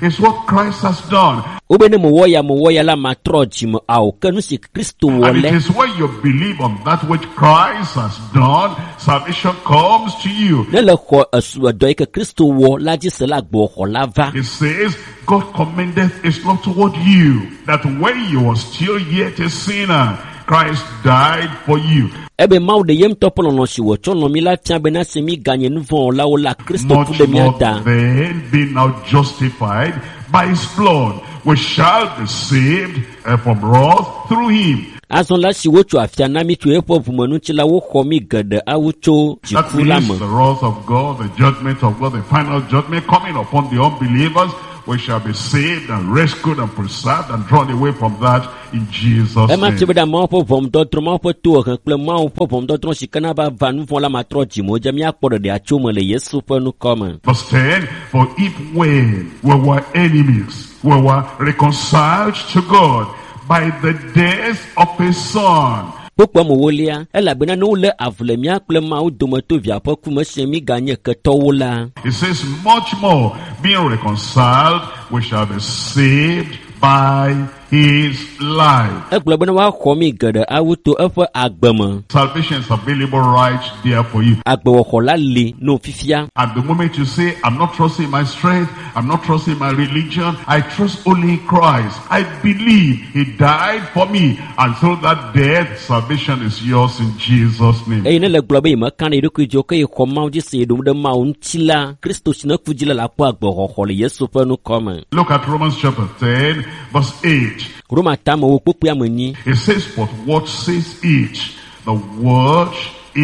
It's what Christ has done. Ubene moya moya la matroji mo au kenusi Kristo And it wole. is when you believe on that which Christ has done, salvation comes to you. Nele ko asu do ke Kristo wo la ji se la gbo ho la va. It says, God commendeth his love toward you, that when you were still yet a sinner, Christ died for you. Ebe mau de yem topolo no si wo chono mi la tia be na se mi ganye nvon la o la Kristo Much fu de more miata. then, being now justified by his blood, we shall be saved uh, from wrath through him. Azon la si wo tu afia na mi tu epo fu manu chi la wo kho mi gede awucho ji That fu la means mo. the wrath of God, the judgment of God, the final judgment coming upon the unbelievers. We shall be saved and rescued and preserved and drawn away from that in Jesus' E ma ti name. be da mo po vom do tro mo po tu kan ple mo po vom do tro si kana ba van fu la matroji mo je mi akpo de acho mo le Yesu pe nu come. Verse ten, for if when we were enemies, we were reconciled to God by the death of his son. Pokwa mo wolia e la bena no le avle mi akple ma o do mo to via po ku mo se mi ganye ke to wola. It says, much more, being reconciled, we shall be saved by his life. E glo bena wa kho mi gede awuto e fo agbemo. Salvation is available right there for you. Agbo kho la le no fifia. At the moment you say, I'm not trusting my strength, I'm not trusting my religion, I trust only in Christ. I believe he died for me. And through that death, salvation is yours in Jesus' name. E ne le glo be ma kan e ku jo ke kho ma ji se dum de ma un tila Kristo sina fujila la po agbo kho le Yesu pe nu come. Look at Romans chapter ten, verse eight. Roma tamo wo popu amani. It says, but what says it? The word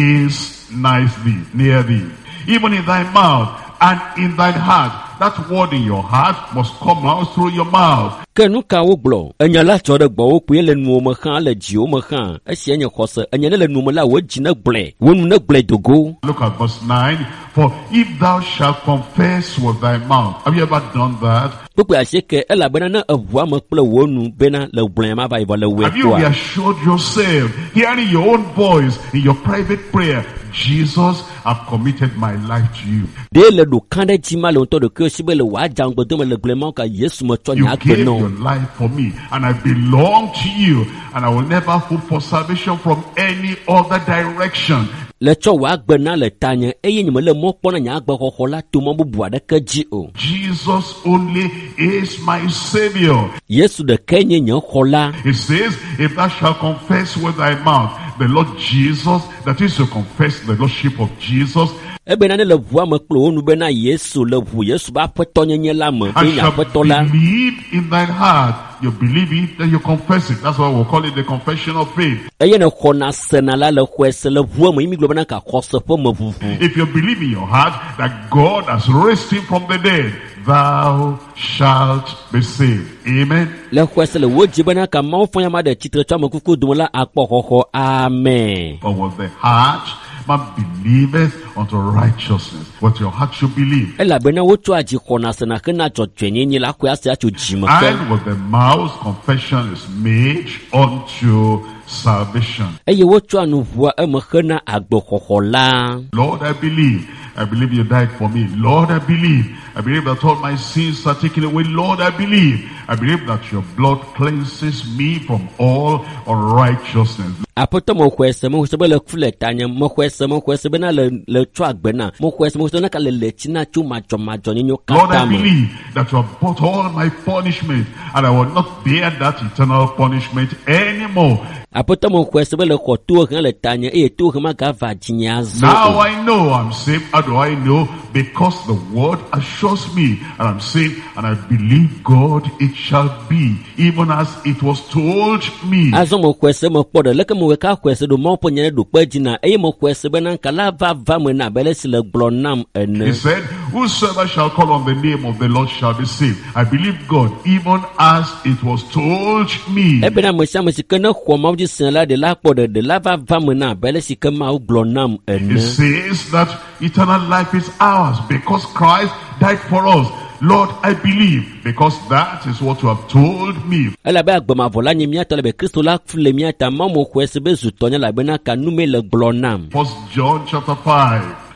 is nigh thee, near thee, even in thy mouth and in thine heart. That word in your heart must come out through your mouth. Ke nu ka wo glo enya la cho de gbo wo pe le nu mo khan le ji o mo khan e se enya khose enya le nu mo la wo ji na gle wo nu na gle dogo. Look at verse nine. For if thou shalt confess with thy mouth. Have you ever done that? Popu aseke e la bena na avua mo ple wo nu bena le gle ma ba le we Have you kwa. reassured yourself, hearing your own voice in your private prayer, Jesus, I've committed my life to you. De le do kan de ji ma le to de ke si be le wa jang gbo de me le gle ma ka Yesu mo to You nya gave gbe no. your life for me, and I belong to you, and I will never hope for salvation from any other direction. Le cho wa gbe na le tanye e yin me le mo po na nya gbo kho la to mo bubu ade ke ji o. Jesus only is my Savior. Yesu de kenye nya kho la. It says, if thou shalt confess with thy mouth the Lord Jesus, that is to confess the Lordship of Jesus, Ebe na ne le vua me klo onu be na Yesu le vu Yesu ba peto nyenye la me and be nya shall peto la. believe in thine heart. You believe it, then you confess it. That's why we'll call it the confession of faith. Eye ne khona sena la le khwese le vua me imi glo be na ka khose po me vuvu. If you believe in your heart that God has raised him from the dead, thou shalt be saved. Amen. Le khwese le wo ji be na ka ma ofo ya ma de titre twa me kuku dum la akpo khokho. Amen. For with the heart man believeth unto righteousness. What your heart should believe. E la be na wo tu aji khona sena ke na jo twenyenye la khwa se a chu ji me ke. And with the mouth confession is made unto salvation. Eye wo tu anu vua e me khena agbo khokho la. Lord, I believe. I believe you died for me. Lord, I believe. I believe that all my sins are taken away. Lord, I believe. I believe that your blood cleanses me from all unrighteousness. Apoto mo khwese mo se be le kfule tanye mo khwese mo khwese be na le le tu agbe na mo khwese mo se na ka le le china chu ma jo ma jo nyo Lord, kata I mo. believe that you have bought all my punishment, and I will not bear that eternal punishment anymore. Apoto mo khwese be le kho tu kan le tanye e tu ma ga va jinya zo. Now I know I'm saved. How do I know? Because the word assures me, and I'm saved, and I believe God it shall be, even as it was told me. Azo mo khwese mo podo le ke mo ka khwese do mo po nyane do pa jina e mo khwese be na kala va va mo na bele sile glonam He ene. said, whosoever shall call on the name of the Lord shall be saved. I believe God, even as it was told me. E be na mo sha mo sike na kho ma ji sen la de la podo de la va va mo na bele sike ma u glonam It ene. says that eternal life is ours because Christ died for us. Lord, I believe, because that is what you have told me. Ela be agbama vola nyi miata le be Kristo la fule miata ma mo khwese be zutonya la be na ka nume le glonam. First John chapter five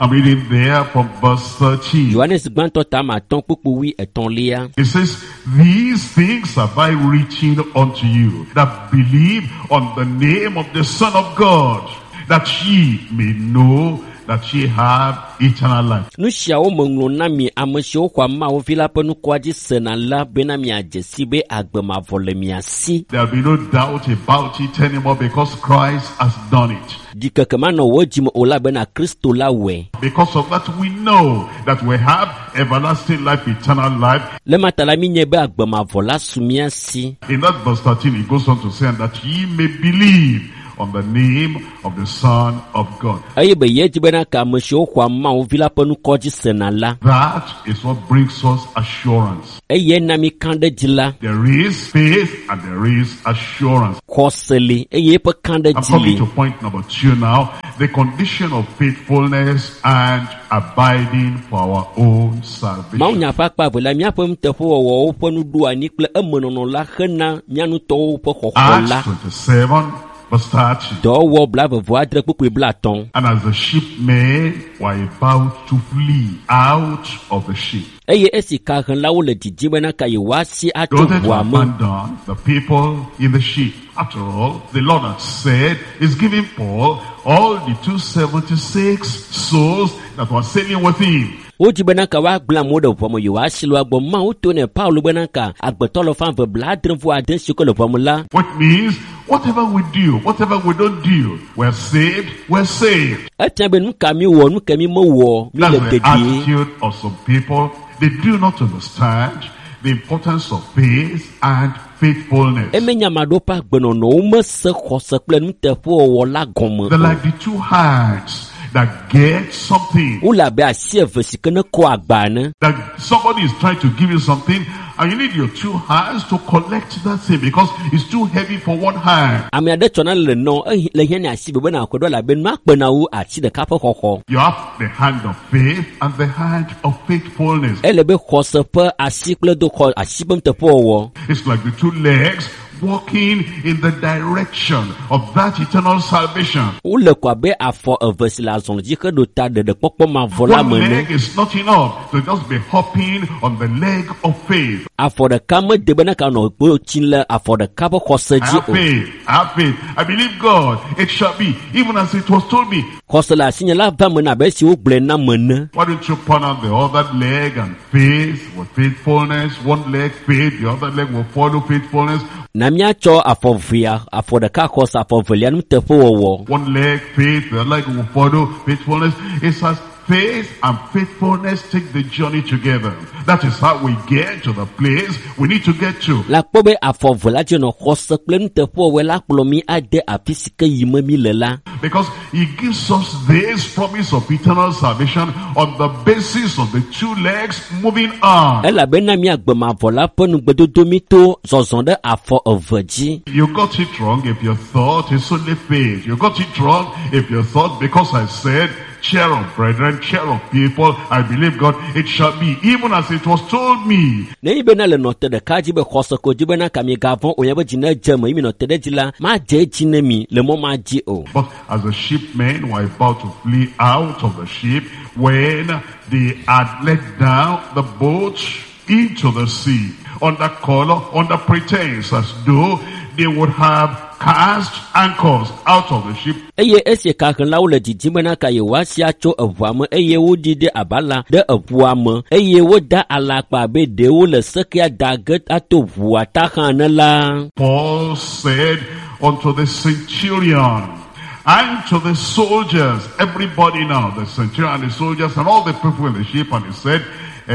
I'm reading there from verse thirteen. Yohanes gbãtɔ tama atɔn kpukpu wi etɔ̃lia. It says, these things have I written unto you that believe on the name of the Son of God, that ye may know that ye have eternal life. Nu siawo meŋlɔ na mi ame siwo xɔ Mawu vi la ƒe nukua dzi sena la bena miadze si be agbemavɔ le mia si. There will be no doubt about it anymore because Christ has done it. Dikeke manɔ wo dzime o la bena Kristo la wɔe. Because of that we know that we have everlasting life, eternal life. Le mata la mi nye be agbemavɔ la su mia si. In that verse thirteen it goes on to say that ye may believe on the name of the Son of God. Eye be ye dzi bena ke ame siwo xɔ Mawu vi la ƒe nukɔ dzi sena la. That is what brings us assurance. Eye na mi kan ɖe dzi la. There is faith and there is assurance. Xɔse li eye eƒe kan ɖe I'm dzi coming li. to point number two now. The condition of faithfulness and abiding for our own Mawu salvation. nya ƒe akpa ve la míaƒe nuteƒewɔwɔwo ƒe nuɖoanyi kple emenɔnɔ la hena mía nutɔwo ƒe xɔxɔ la. Acts twenty-seven verse thirty. Dɔwɔwɔ blavevo adre kpukpui blatɔ̃. And as the shipmen were about to flee out of the ship, Eye esi kahelawo le didi bena ka yewoasi they atso wanted to ʋua me. abandon the people in the ship. After all, the Lord had said, He's giving Paul all the two hundred seventy-six souls that were sailing with him. Wodzi bena ka woagblẽ amewo ɖe ʋua me yewoasi le woagbɔ. Mawu to ne Paulo bena ka agbetɔ le fa ve bladre-vɔ-ade siwo ke le ʋua me la. Which means, whatever we do, whatever we don't do, we're saved, we're saved. Etia be nu ka mi wɔ nu ke mi mewɔ mi That's le the dedie. attitude of some people. They do not understand the importance of faith and faithfulness. Emenya maɖewo ƒe agbenɔnɔwo mese xɔse kple nuteƒewɔwɔ la gɔme They're o. like the two hands that get something. Wole abe asi eve si ke ne kɔ agba ne. That somebody is trying to give you something and you need your two hands to collect that thing because it's too heavy for one hand. Ame aɖe tsɔna le nɔ ehi- le hiã ne asi be bena akɔɖɔ la be nua kpena wu ati ɖeka ƒe xɔxɔ. You have the hand of faith and the hand of faithfulness. Ele be xɔse ƒe asi kple do xɔ asi ƒe nuteƒewɔwɔ. It's like the two legs walking in the direction of that eternal salvation. Wole kɔ abe afɔ eve si le azɔli dzi heɖo ta ɖeɖekpɔkpɔ mavɔ la One me ne. leg is not enough to just be hopping on the leg of faith. Afɔ ɖeka mede bena ka nɔ gbe tsi le afɔ ɖeka ƒe xɔse dzi Have o. faith, have faith. I believe God. It shall be, even as it was told me. Xɔse le asinye la va me na abe esi wogblɔe na me ne. Why don't you put on the other leg and faith with faithfulness? One leg faith, the other leg will follow faithfulness. Na míatsɔ afɔ vea, afɔ ɖeka xɔse, afɔ velia nuteƒewɔwɔ. One leg faith, the other leg will follow faithfulness. It's as faith and faithfulness take the journey together. That is how we get to the place we need to get to. La kpɔ be afɔ ve la dzi nɔ xɔse kple nuteƒewɔwɔ la kplɔ mi ade afi si ke yim mi le la. Because he gives us this promise of eternal salvation on the basis of the two legs moving on. Elabena mi agbemavɔ la ƒe nugbedodo mi to zɔzɔ ɖe afɔ eve dzi. You got it wrong if you thought it's only faith. You got it wrong if you thought because I said, chair of brethren, chair of people, I believe God, it shall be, even as it was told me. Ne yi bena le nɔte ɖeka dzi be xɔse ko dzi bena ka mi gavɔ o nya be dzi ne dze me yi mi nɔte ɖe dzi la ma dze edzi ne mi le mɔ ma dzi o. But as the shipmen were about to flee out of the ship, when they had let down the boat into the sea, under color, under pretense, as though they would have cast anchors out of the ship. Eye esi kahelawo le didi bena ka yewoasi atso eʋua me eye wodi ɖe abala ɖe eʋua me eye woda alakpa abe ɖewo le sekea da ge ato ʋua ta xã ne la. Paul said unto the centurion and to the soldiers, everybody now, the centurion and the soldiers and all the people in the ship, and he said,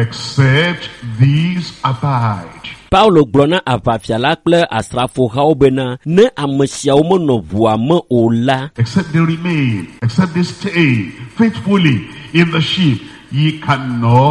except these abide. Paulo gblɔ na aʋafia la kple asrafohawo bena ne ame siawo menɔ ʋua me o la. Except they remain, except they stay faithfully in the ship, ye cannot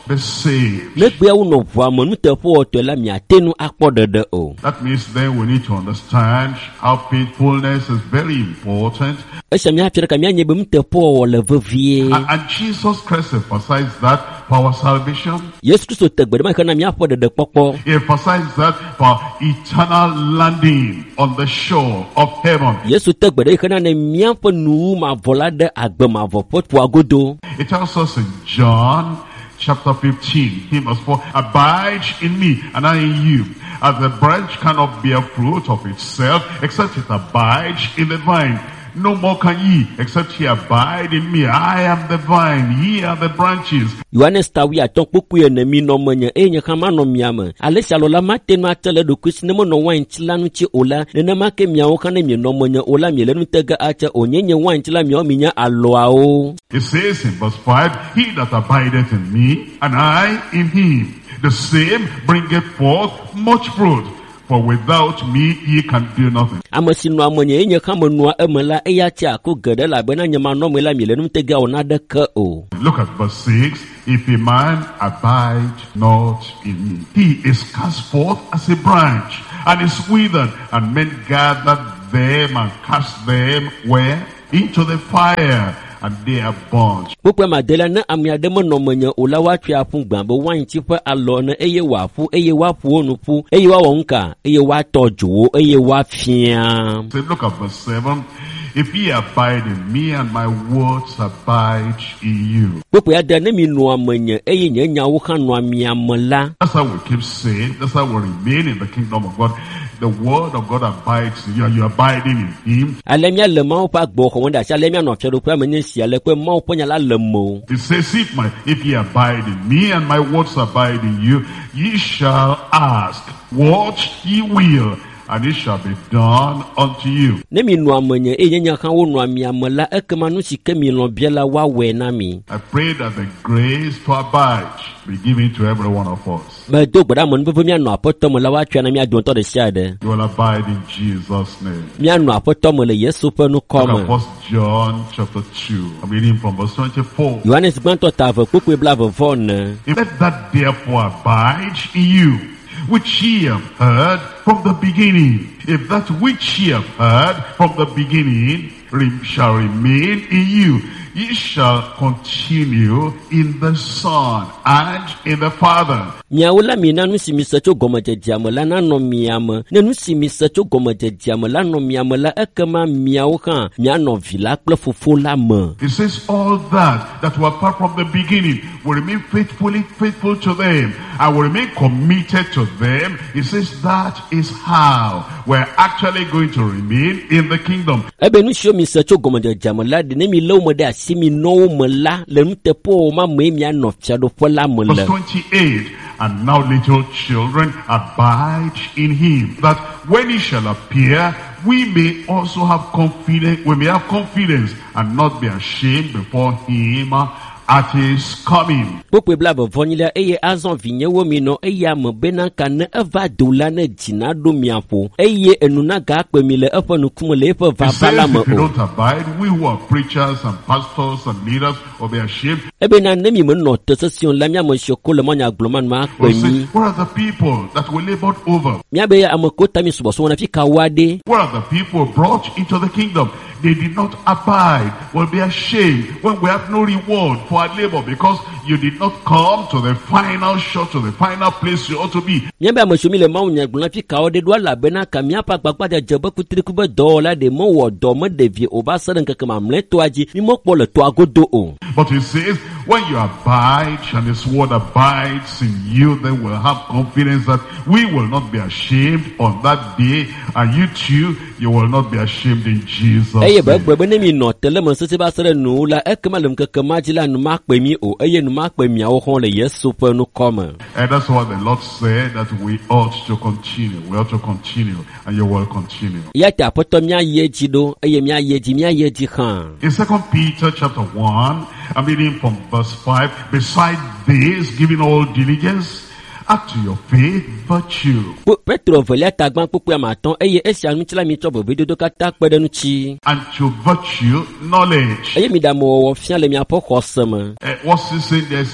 be saved. Make be uno vwa mo nute po to la mi atenu akpo dede o. That means then we need to understand how faithfulness is very important. Esha mi afira ka mi anye be mute po le vevie. And, and Jesus Christ emphasized that for our salvation. Yesu Kristo tegbe ma kana mi apo dede popo. He emphasized that for eternal landing on the shore of heaven. Yesu tegbe de kana ne mi apo nu ma vola de agbe ma vo pot po agodo. It tells us in John chapter fifteen, he must for abide in me and I in you. As the branch cannot bear fruit of itself except it abide in the vine. No more can ye, except ye abide in me. I am the vine, ye are the branches. Yohanes tawi aton pupu ye ne mi no manya enye kama no miama. Alesha lola mate no atele do kusine mo no wan chila no chi ola. Nene make miawo kana mi no manya ola mi le no tega acha onyenye wan chila mi o minya aloa o. It says in verse five, he that abideth in me, and I in him, the same bringeth forth much fruit. For without me ye can do nothing. Amasinu amonye enye kama nua emela eya cha ko gede la bena nyama no mela mi le no tega ona de ka o. Look at verse six. If a man abide not in me, he is cast forth as a branch and is withered, and men gather them and cast them where? Into the fire, and they are burnt. Pukwe madela na amiademo no manya ola watwe afu gbambo wan chipa alo na eye wafu eye wafu onupu eye wa wonka eye wa tojo eye wa fia. So look at verse seven. If ye abide in me and my words abide in you. Pukwe ada na mi no amanya eye nyanya wo kan no amiamala. That's how we keep saying. That's how we remain in the kingdom of God. The word of God abides in you, and you abiding in him. Alemia le mau pa gbo ko wonda alemia no fero kwa menye sia le kwa mau ponya la lemo. It says, if my if ye abide in me and my words abide in you, ye shall ask what ye will, and it shall be done unto you. Ne mi no amanya e nyanya kan wo no amiamala ekema no sika mi no biela wa we na mi. I pray that the grace to abide be given to every one of us. But do gbada mon befo mi anu apoto mo la wa twa na mi adon to de shade. You will abide in Jesus' name. Mi anu apoto mo le Yesu pe no come. First John chapter two. I'm reading from verse twenty-four. Yohanes gbanto ta vo kokwe bla vo von. Let that therefore abide in you, which ye have heard from the beginning. If that which ye have heard from the beginning shall remain in you, ye shall continue in the Son and in the Father. Miaula mina nu si misacho goma jejama la na no miama. Ne nu si misacho goma jejama la no miama la ekema miau kan mia no vila kple fofo la me. It says all that that were apart from the beginning will remain faithfully faithful to them and will remain committed to them. It says that is how we're actually going to remain in the kingdom. Ebe nu show misacho goma jejama la de ne mi lo mo de asimi no mo la le nu te po ma mo mia no fiado fo la mo Verse le. twenty-eight. And now little children abide in him, that when he shall appear, we may also have confidence, we may have confidence and not be ashamed before him at his coming. Pokwe blabo vonila eye azon vinye wo mi no eye am bena kan eva dola na jina do miapo eye enuna ga pe mi le efa no kumule efa va bala mo. If you don't abide, we who are preachers and pastors and leaders will be ashamed. Ebe na nemi mo no tesession la mia mo shoko le monya gloman ma pe mi. Where are the people that we labored over? Mia be ya amokota mi subo so na fi kawade. Where are the people brought into the kingdom? They did not abide, will be ashamed when we have no reward for our labor because you did not come to the final shot, to the final place you ought to be. Mia be amoshumi le maunya glona fi kawade do la bena ka mia pa gbagba de jebe kutri ku be do la de mo wo do mo de vie oba sadan kaka mle to aji mi mo po le to agodo o. But he says, when you abide and his word abides in you, then we'll have confidence that we will not be ashamed on that day, and you too, you will not be ashamed in Jesus' eye ba name. gbe ne mi no tele mo se ba sere nu la ekema le mkeke majila nu ma pe mi o eye nu ma pe mi awo hon le Yesu pe nu come. And that's what the Lord said, that we ought to continue. We ought to continue, and you will continue. Ya ta poto mi aye ji do eye mi aye ji mi aye ji kan. In Second Peter chapter one, I'm reading from verse five. Beside this, giving all diligence, add to your faith virtue, Petro velia tagban pupu amaton eye esia nu tila mi tobo vedodo kata pede nu chi. and to virtue knowledge. Eye mi da mo wo fia le mi apo khosema. Uh, what's he saying there? He says,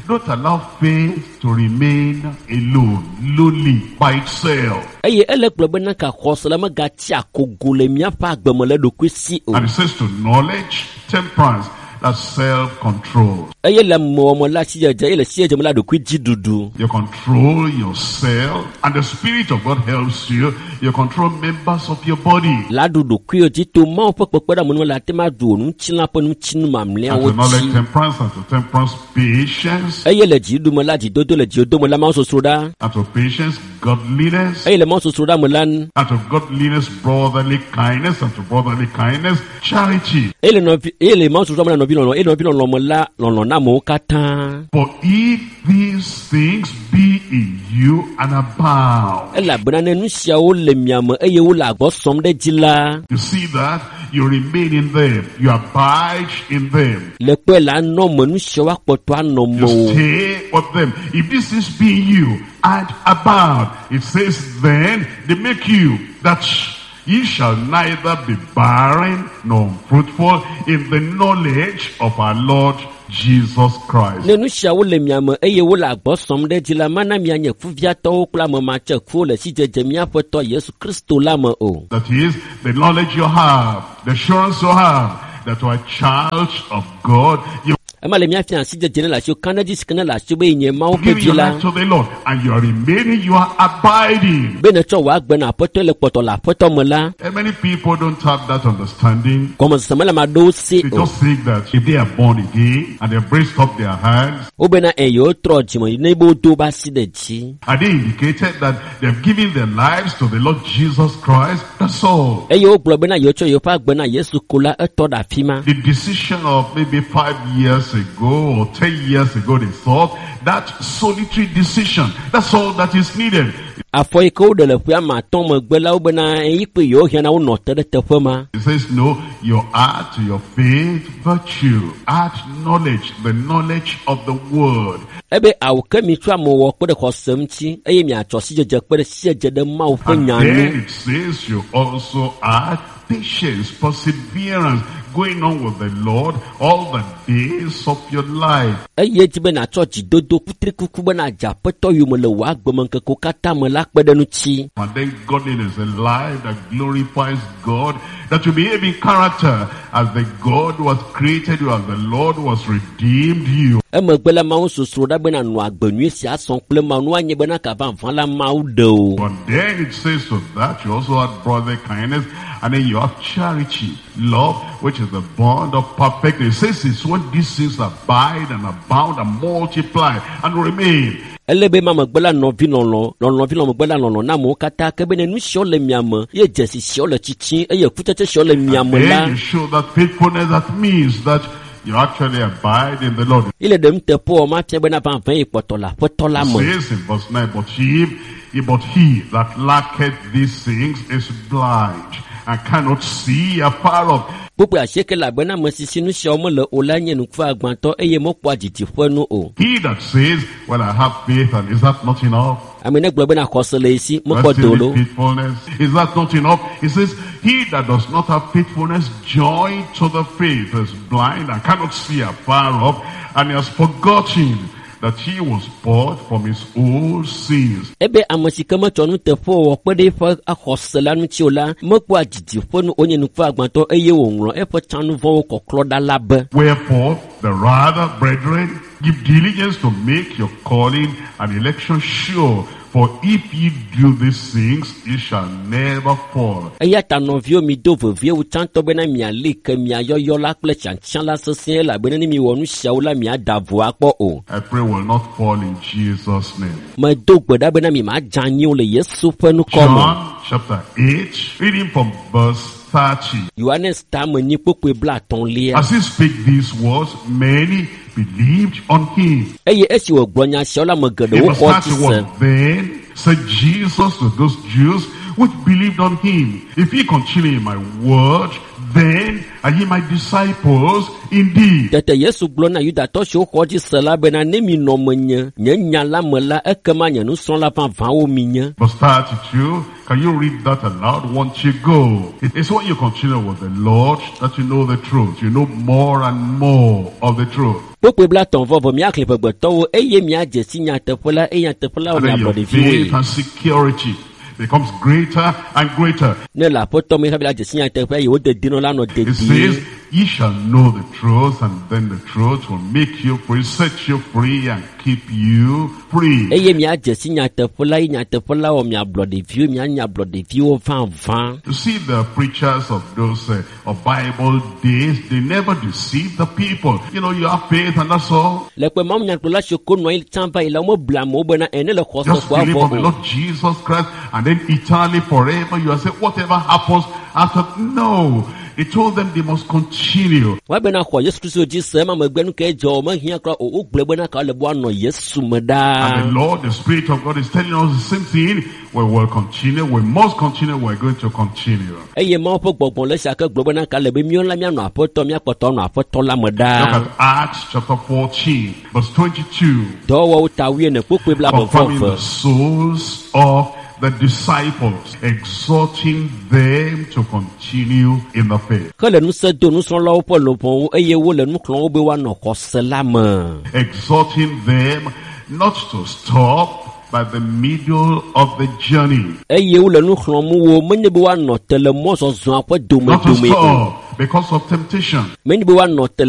Don't allow faith to remain alone, lonely, by itself. Eye ele gblɔ bena gaxɔse le megati akogo le míaƒe agbeme le ɖokui si o. And it says to knowledge, temperance, that's self-control. Eye le mɔmɔ la si dzedze, eye le si dzedze la ɖokui dziɖuɖu. You control yourself, and the Spirit of God helps you. You control members of your body. La ɖu ɖokui dzi to Mawu ƒe kpekpeɖeŋu le ate ma ɖu nutsila ƒe nutsinu And mamlɛawo to knowledge, dzi. temperance, and to temperance, patience, Eye le dziɖuɖu la dzidodo le dzidodo me la Mawu sosro ɖa. and to patience, godliness, Eye le Mawu sosro ɖa me la nu. and to godliness, brotherly kindness, and to brotherly kindness, charity. Eye le nɔvi, eye le Mawu sosro ɖa me le nɔvi lɔlɔ, eye nɔvi lɔlɔ me la lɔlɔ na amewo katã. For if these things be in you and abound, Elabena ne nu siawo le mia me eye wo le agbɔ sɔm ɖe dzi la, you see that you remain in them, you abide in them, le kpe la nɔ me nu siawo akpɔtɔ anɔ me you o. stay with them. If this is be in you and abound, it says then they make you that ye shall neither be barren nor unfruitful in the knowledge of our Lord Jesus Christ. Ne nu siawo le mia me eye wo le agbɔ sɔm ɖe dzi la, mana mianye kuviatɔwo kple amematsekuwo le sidzedze míaƒe tɔ Yesu Kristo la me o. That is the knowledge you have, the assurance you have that you are a child of God. You Ema le míafia sidzedze ne le asiwo kan ɖe dzi si ke ne le asiwo be nye Mawu ƒe give vi your la. life to the Lord, and you are remaining, you are abiding. Be ne tsɔ wò agbe na aƒetɔ le kpɔtɔ le aƒetɔ me la, And many people don't have that understanding. gɔmesese mele ame aɖewo se They o. just think that if they are born again and they have raised up their hands, Wo bena eyewo trɔ dzime ne be wodo wobe asi ɖe dzi. and they indicated that they have given their lives to the Lord Jesus Christ, that's all. Eye wo gblɔ bena yewotsɔ yewoƒe agbe na Yesu ko la, etɔ ɖe afi ma. The decision of maybe five years ago or ten years ago, they thought that solitary decision, that's all that is needed. Afɔ yi ke wo ɖe le ƒea me atɔ megbe la, wo bena eyi kpe yewo hiã na wonɔ te ɖe teƒe ma. It says, no, you add to your faith virtue, add knowledge, the knowledge of the word. Ebe awo ke mi tsɔ amewɔ kpe ɖe xɔse ŋuti, eye miatsɔ sidzedze kpe ɖe sidzedze ɖe Mawu ƒe And nya then nu. it says you also add patience, perseverance, going on with the Lord all the days of your life. Eye dzi be natsɔ dzidodo kutrikuku be nadze aƒetɔ yome le wò agbemeŋkekewo katã me la kpe ɖe ŋuti. And then godliness, a life that glorifies God, that you behave in character as the God who has created you, as the Lord who has redeemed you. Emegbe la Mawu sosro ɖa be nanɔ agbe nyui si asɔ kple Mawu nu anye bena kava vã la Mawu ɖe o. But then it says to that you also have brotherly kindness, and then you have charity, love, which is the bond of perfect. It says it's when these things abide and abound and multiply and remain. Ele be ma megbe la nɔvi lɔlɔ, lɔlɔvi lɔ megbe la lɔlɔ na amewo katã, ke be ne nu siwo le mia me, ye dzesi siwo le tsitsi, eye kutsetse siwo le mia me la. Then you show that faithfulness, that means that you actually abide in the Lord. Ile ɖem teƒe wɔ ma fia bena va vẽ yi kpɔtɔ le aƒetɔ la It me. says in verse nine, but he, but he that lacketh these things is blind and cannot see afar off. Kpukpe asieke le abe na ame sisi nu siawo mele o la nye nuku agbãtɔ eye mekpɔa dzidziƒe nu o. He that says, well, I have faith, and is that not enough? Ame ne gblɔ bena xɔse le esi, mekpɔ That's still dolo. his faithfulness. Is that not enough? He says, he that does not have faithfulness joined to the faith is blind and cannot see afar off, and he has forgotten that he was bought from his old sins. Ebe ame si ke metsɔ nuteƒe wɔ kpe ɖe eƒe axɔse la ŋuti o la, mekpɔa dzidziƒe nu wonye nuku agbãtɔ eye wòŋlɔ eƒe tsãnuvɔwo kɔklɔ ɖa la be. Wherefore, the rather, brethren, give diligence to make your calling and election sure. For if ye do these things, ye shall never fall. Eya ta nɔviwo mi do vevie wu tsãtɔ bena miali ke miayɔyɔ la kple tsiatsiã la sesĩe elabena ne miwɔ nu siawo la miada vo akpɔ o. I pray will not fall in Jesus' name. Medo gbe ɖa bena mi madze anyi o le Yesu ƒe nukɔ me. John chapter eight, reading from verse thirty. Yohanes tame nyi kpokpoe bla atɔ̃lia. As he spake these words, many believed on him. Eye esi wògblɔ nya siawo la, ame In geɖewo verse xɔ dzi se. thirty-one, then said Jesus to those Jews which believed on him, if ye continue in my word, then are ye my disciples indeed? Tete Yesu gblɔ na Yudatɔ siwo xɔ dzi se la bena ne mi nɔ menye, nye nya la me la ekema nye nusrɔ̃la vavãwo mi nye. Verse thirty-two, can you read that aloud once you go? It's when you continue with the Lord that you know the truth. You know more and more of the truth. Kpokpe bla tɔn vɔvɔ miakli ƒegbetɔwo eye miadze si nyateƒe la eye nyateƒe la wo And then miablɔ your ɖeviwoe. faith and security becomes greater and greater. Ne le aƒetɔ me hafi la dze si nyateƒe eye wo dedinɔ la nɔ It dedie. says, ye shall know the truth, and then the truth will make you free, set you free, and keep you free. Eye miadze si nyateƒe la eye nyateƒe la wɔ miablɔ ɖeviwo mianyablɔ ɖeviwo vavã. You see, the preachers of those uh, of Bible days, they never deceive the people. You know, you have faith and that's all. Le kpe mawu nyakplɔla siwo ko nɔ anyi tsã va yi la wo mebla amewo bena ene le xɔse Just ko believe on avɔ the o. Lord Jesus Christ, and then eternally forever you are saying, whatever happens after. No. He told them they must continue. Wa bena xɔ Yesu Kristo dzi se ema megbe nu ke dzɔ o mehia kura o wo gblɔ bena ka le bo anɔ Yesu me And the ɖaa. Lord, the Spirit of God is telling us the same thing. We will continue. We must continue. We're going to continue. Eye mawo ƒe gbɔgbɔ le sia ke gblɔ bena ka le be míawo la míanɔ aƒetɔ míakpɔtɔ nɔ aƒetɔ la me Look ɖaa. at Acts chapter fourteen, verse twenty-two. Dɔwɔwɔwo ta wie ne kpokpe bla Confirming the bɔbɔ. souls of the disciples, exhorting them to continue in the faith. Ke le nusẽ do nusrɔ̃lawo ƒe lobɔwo eye wo le nu xlɔm wo be woanɔ xɔse la me. Exhorting them not to stop by the middle of the journey. Eye wo le nu xlɔm wo menye be woanɔ te le mɔzɔzɔa ƒe Not to domedome o. stop because of temptation. Menye be woanɔ te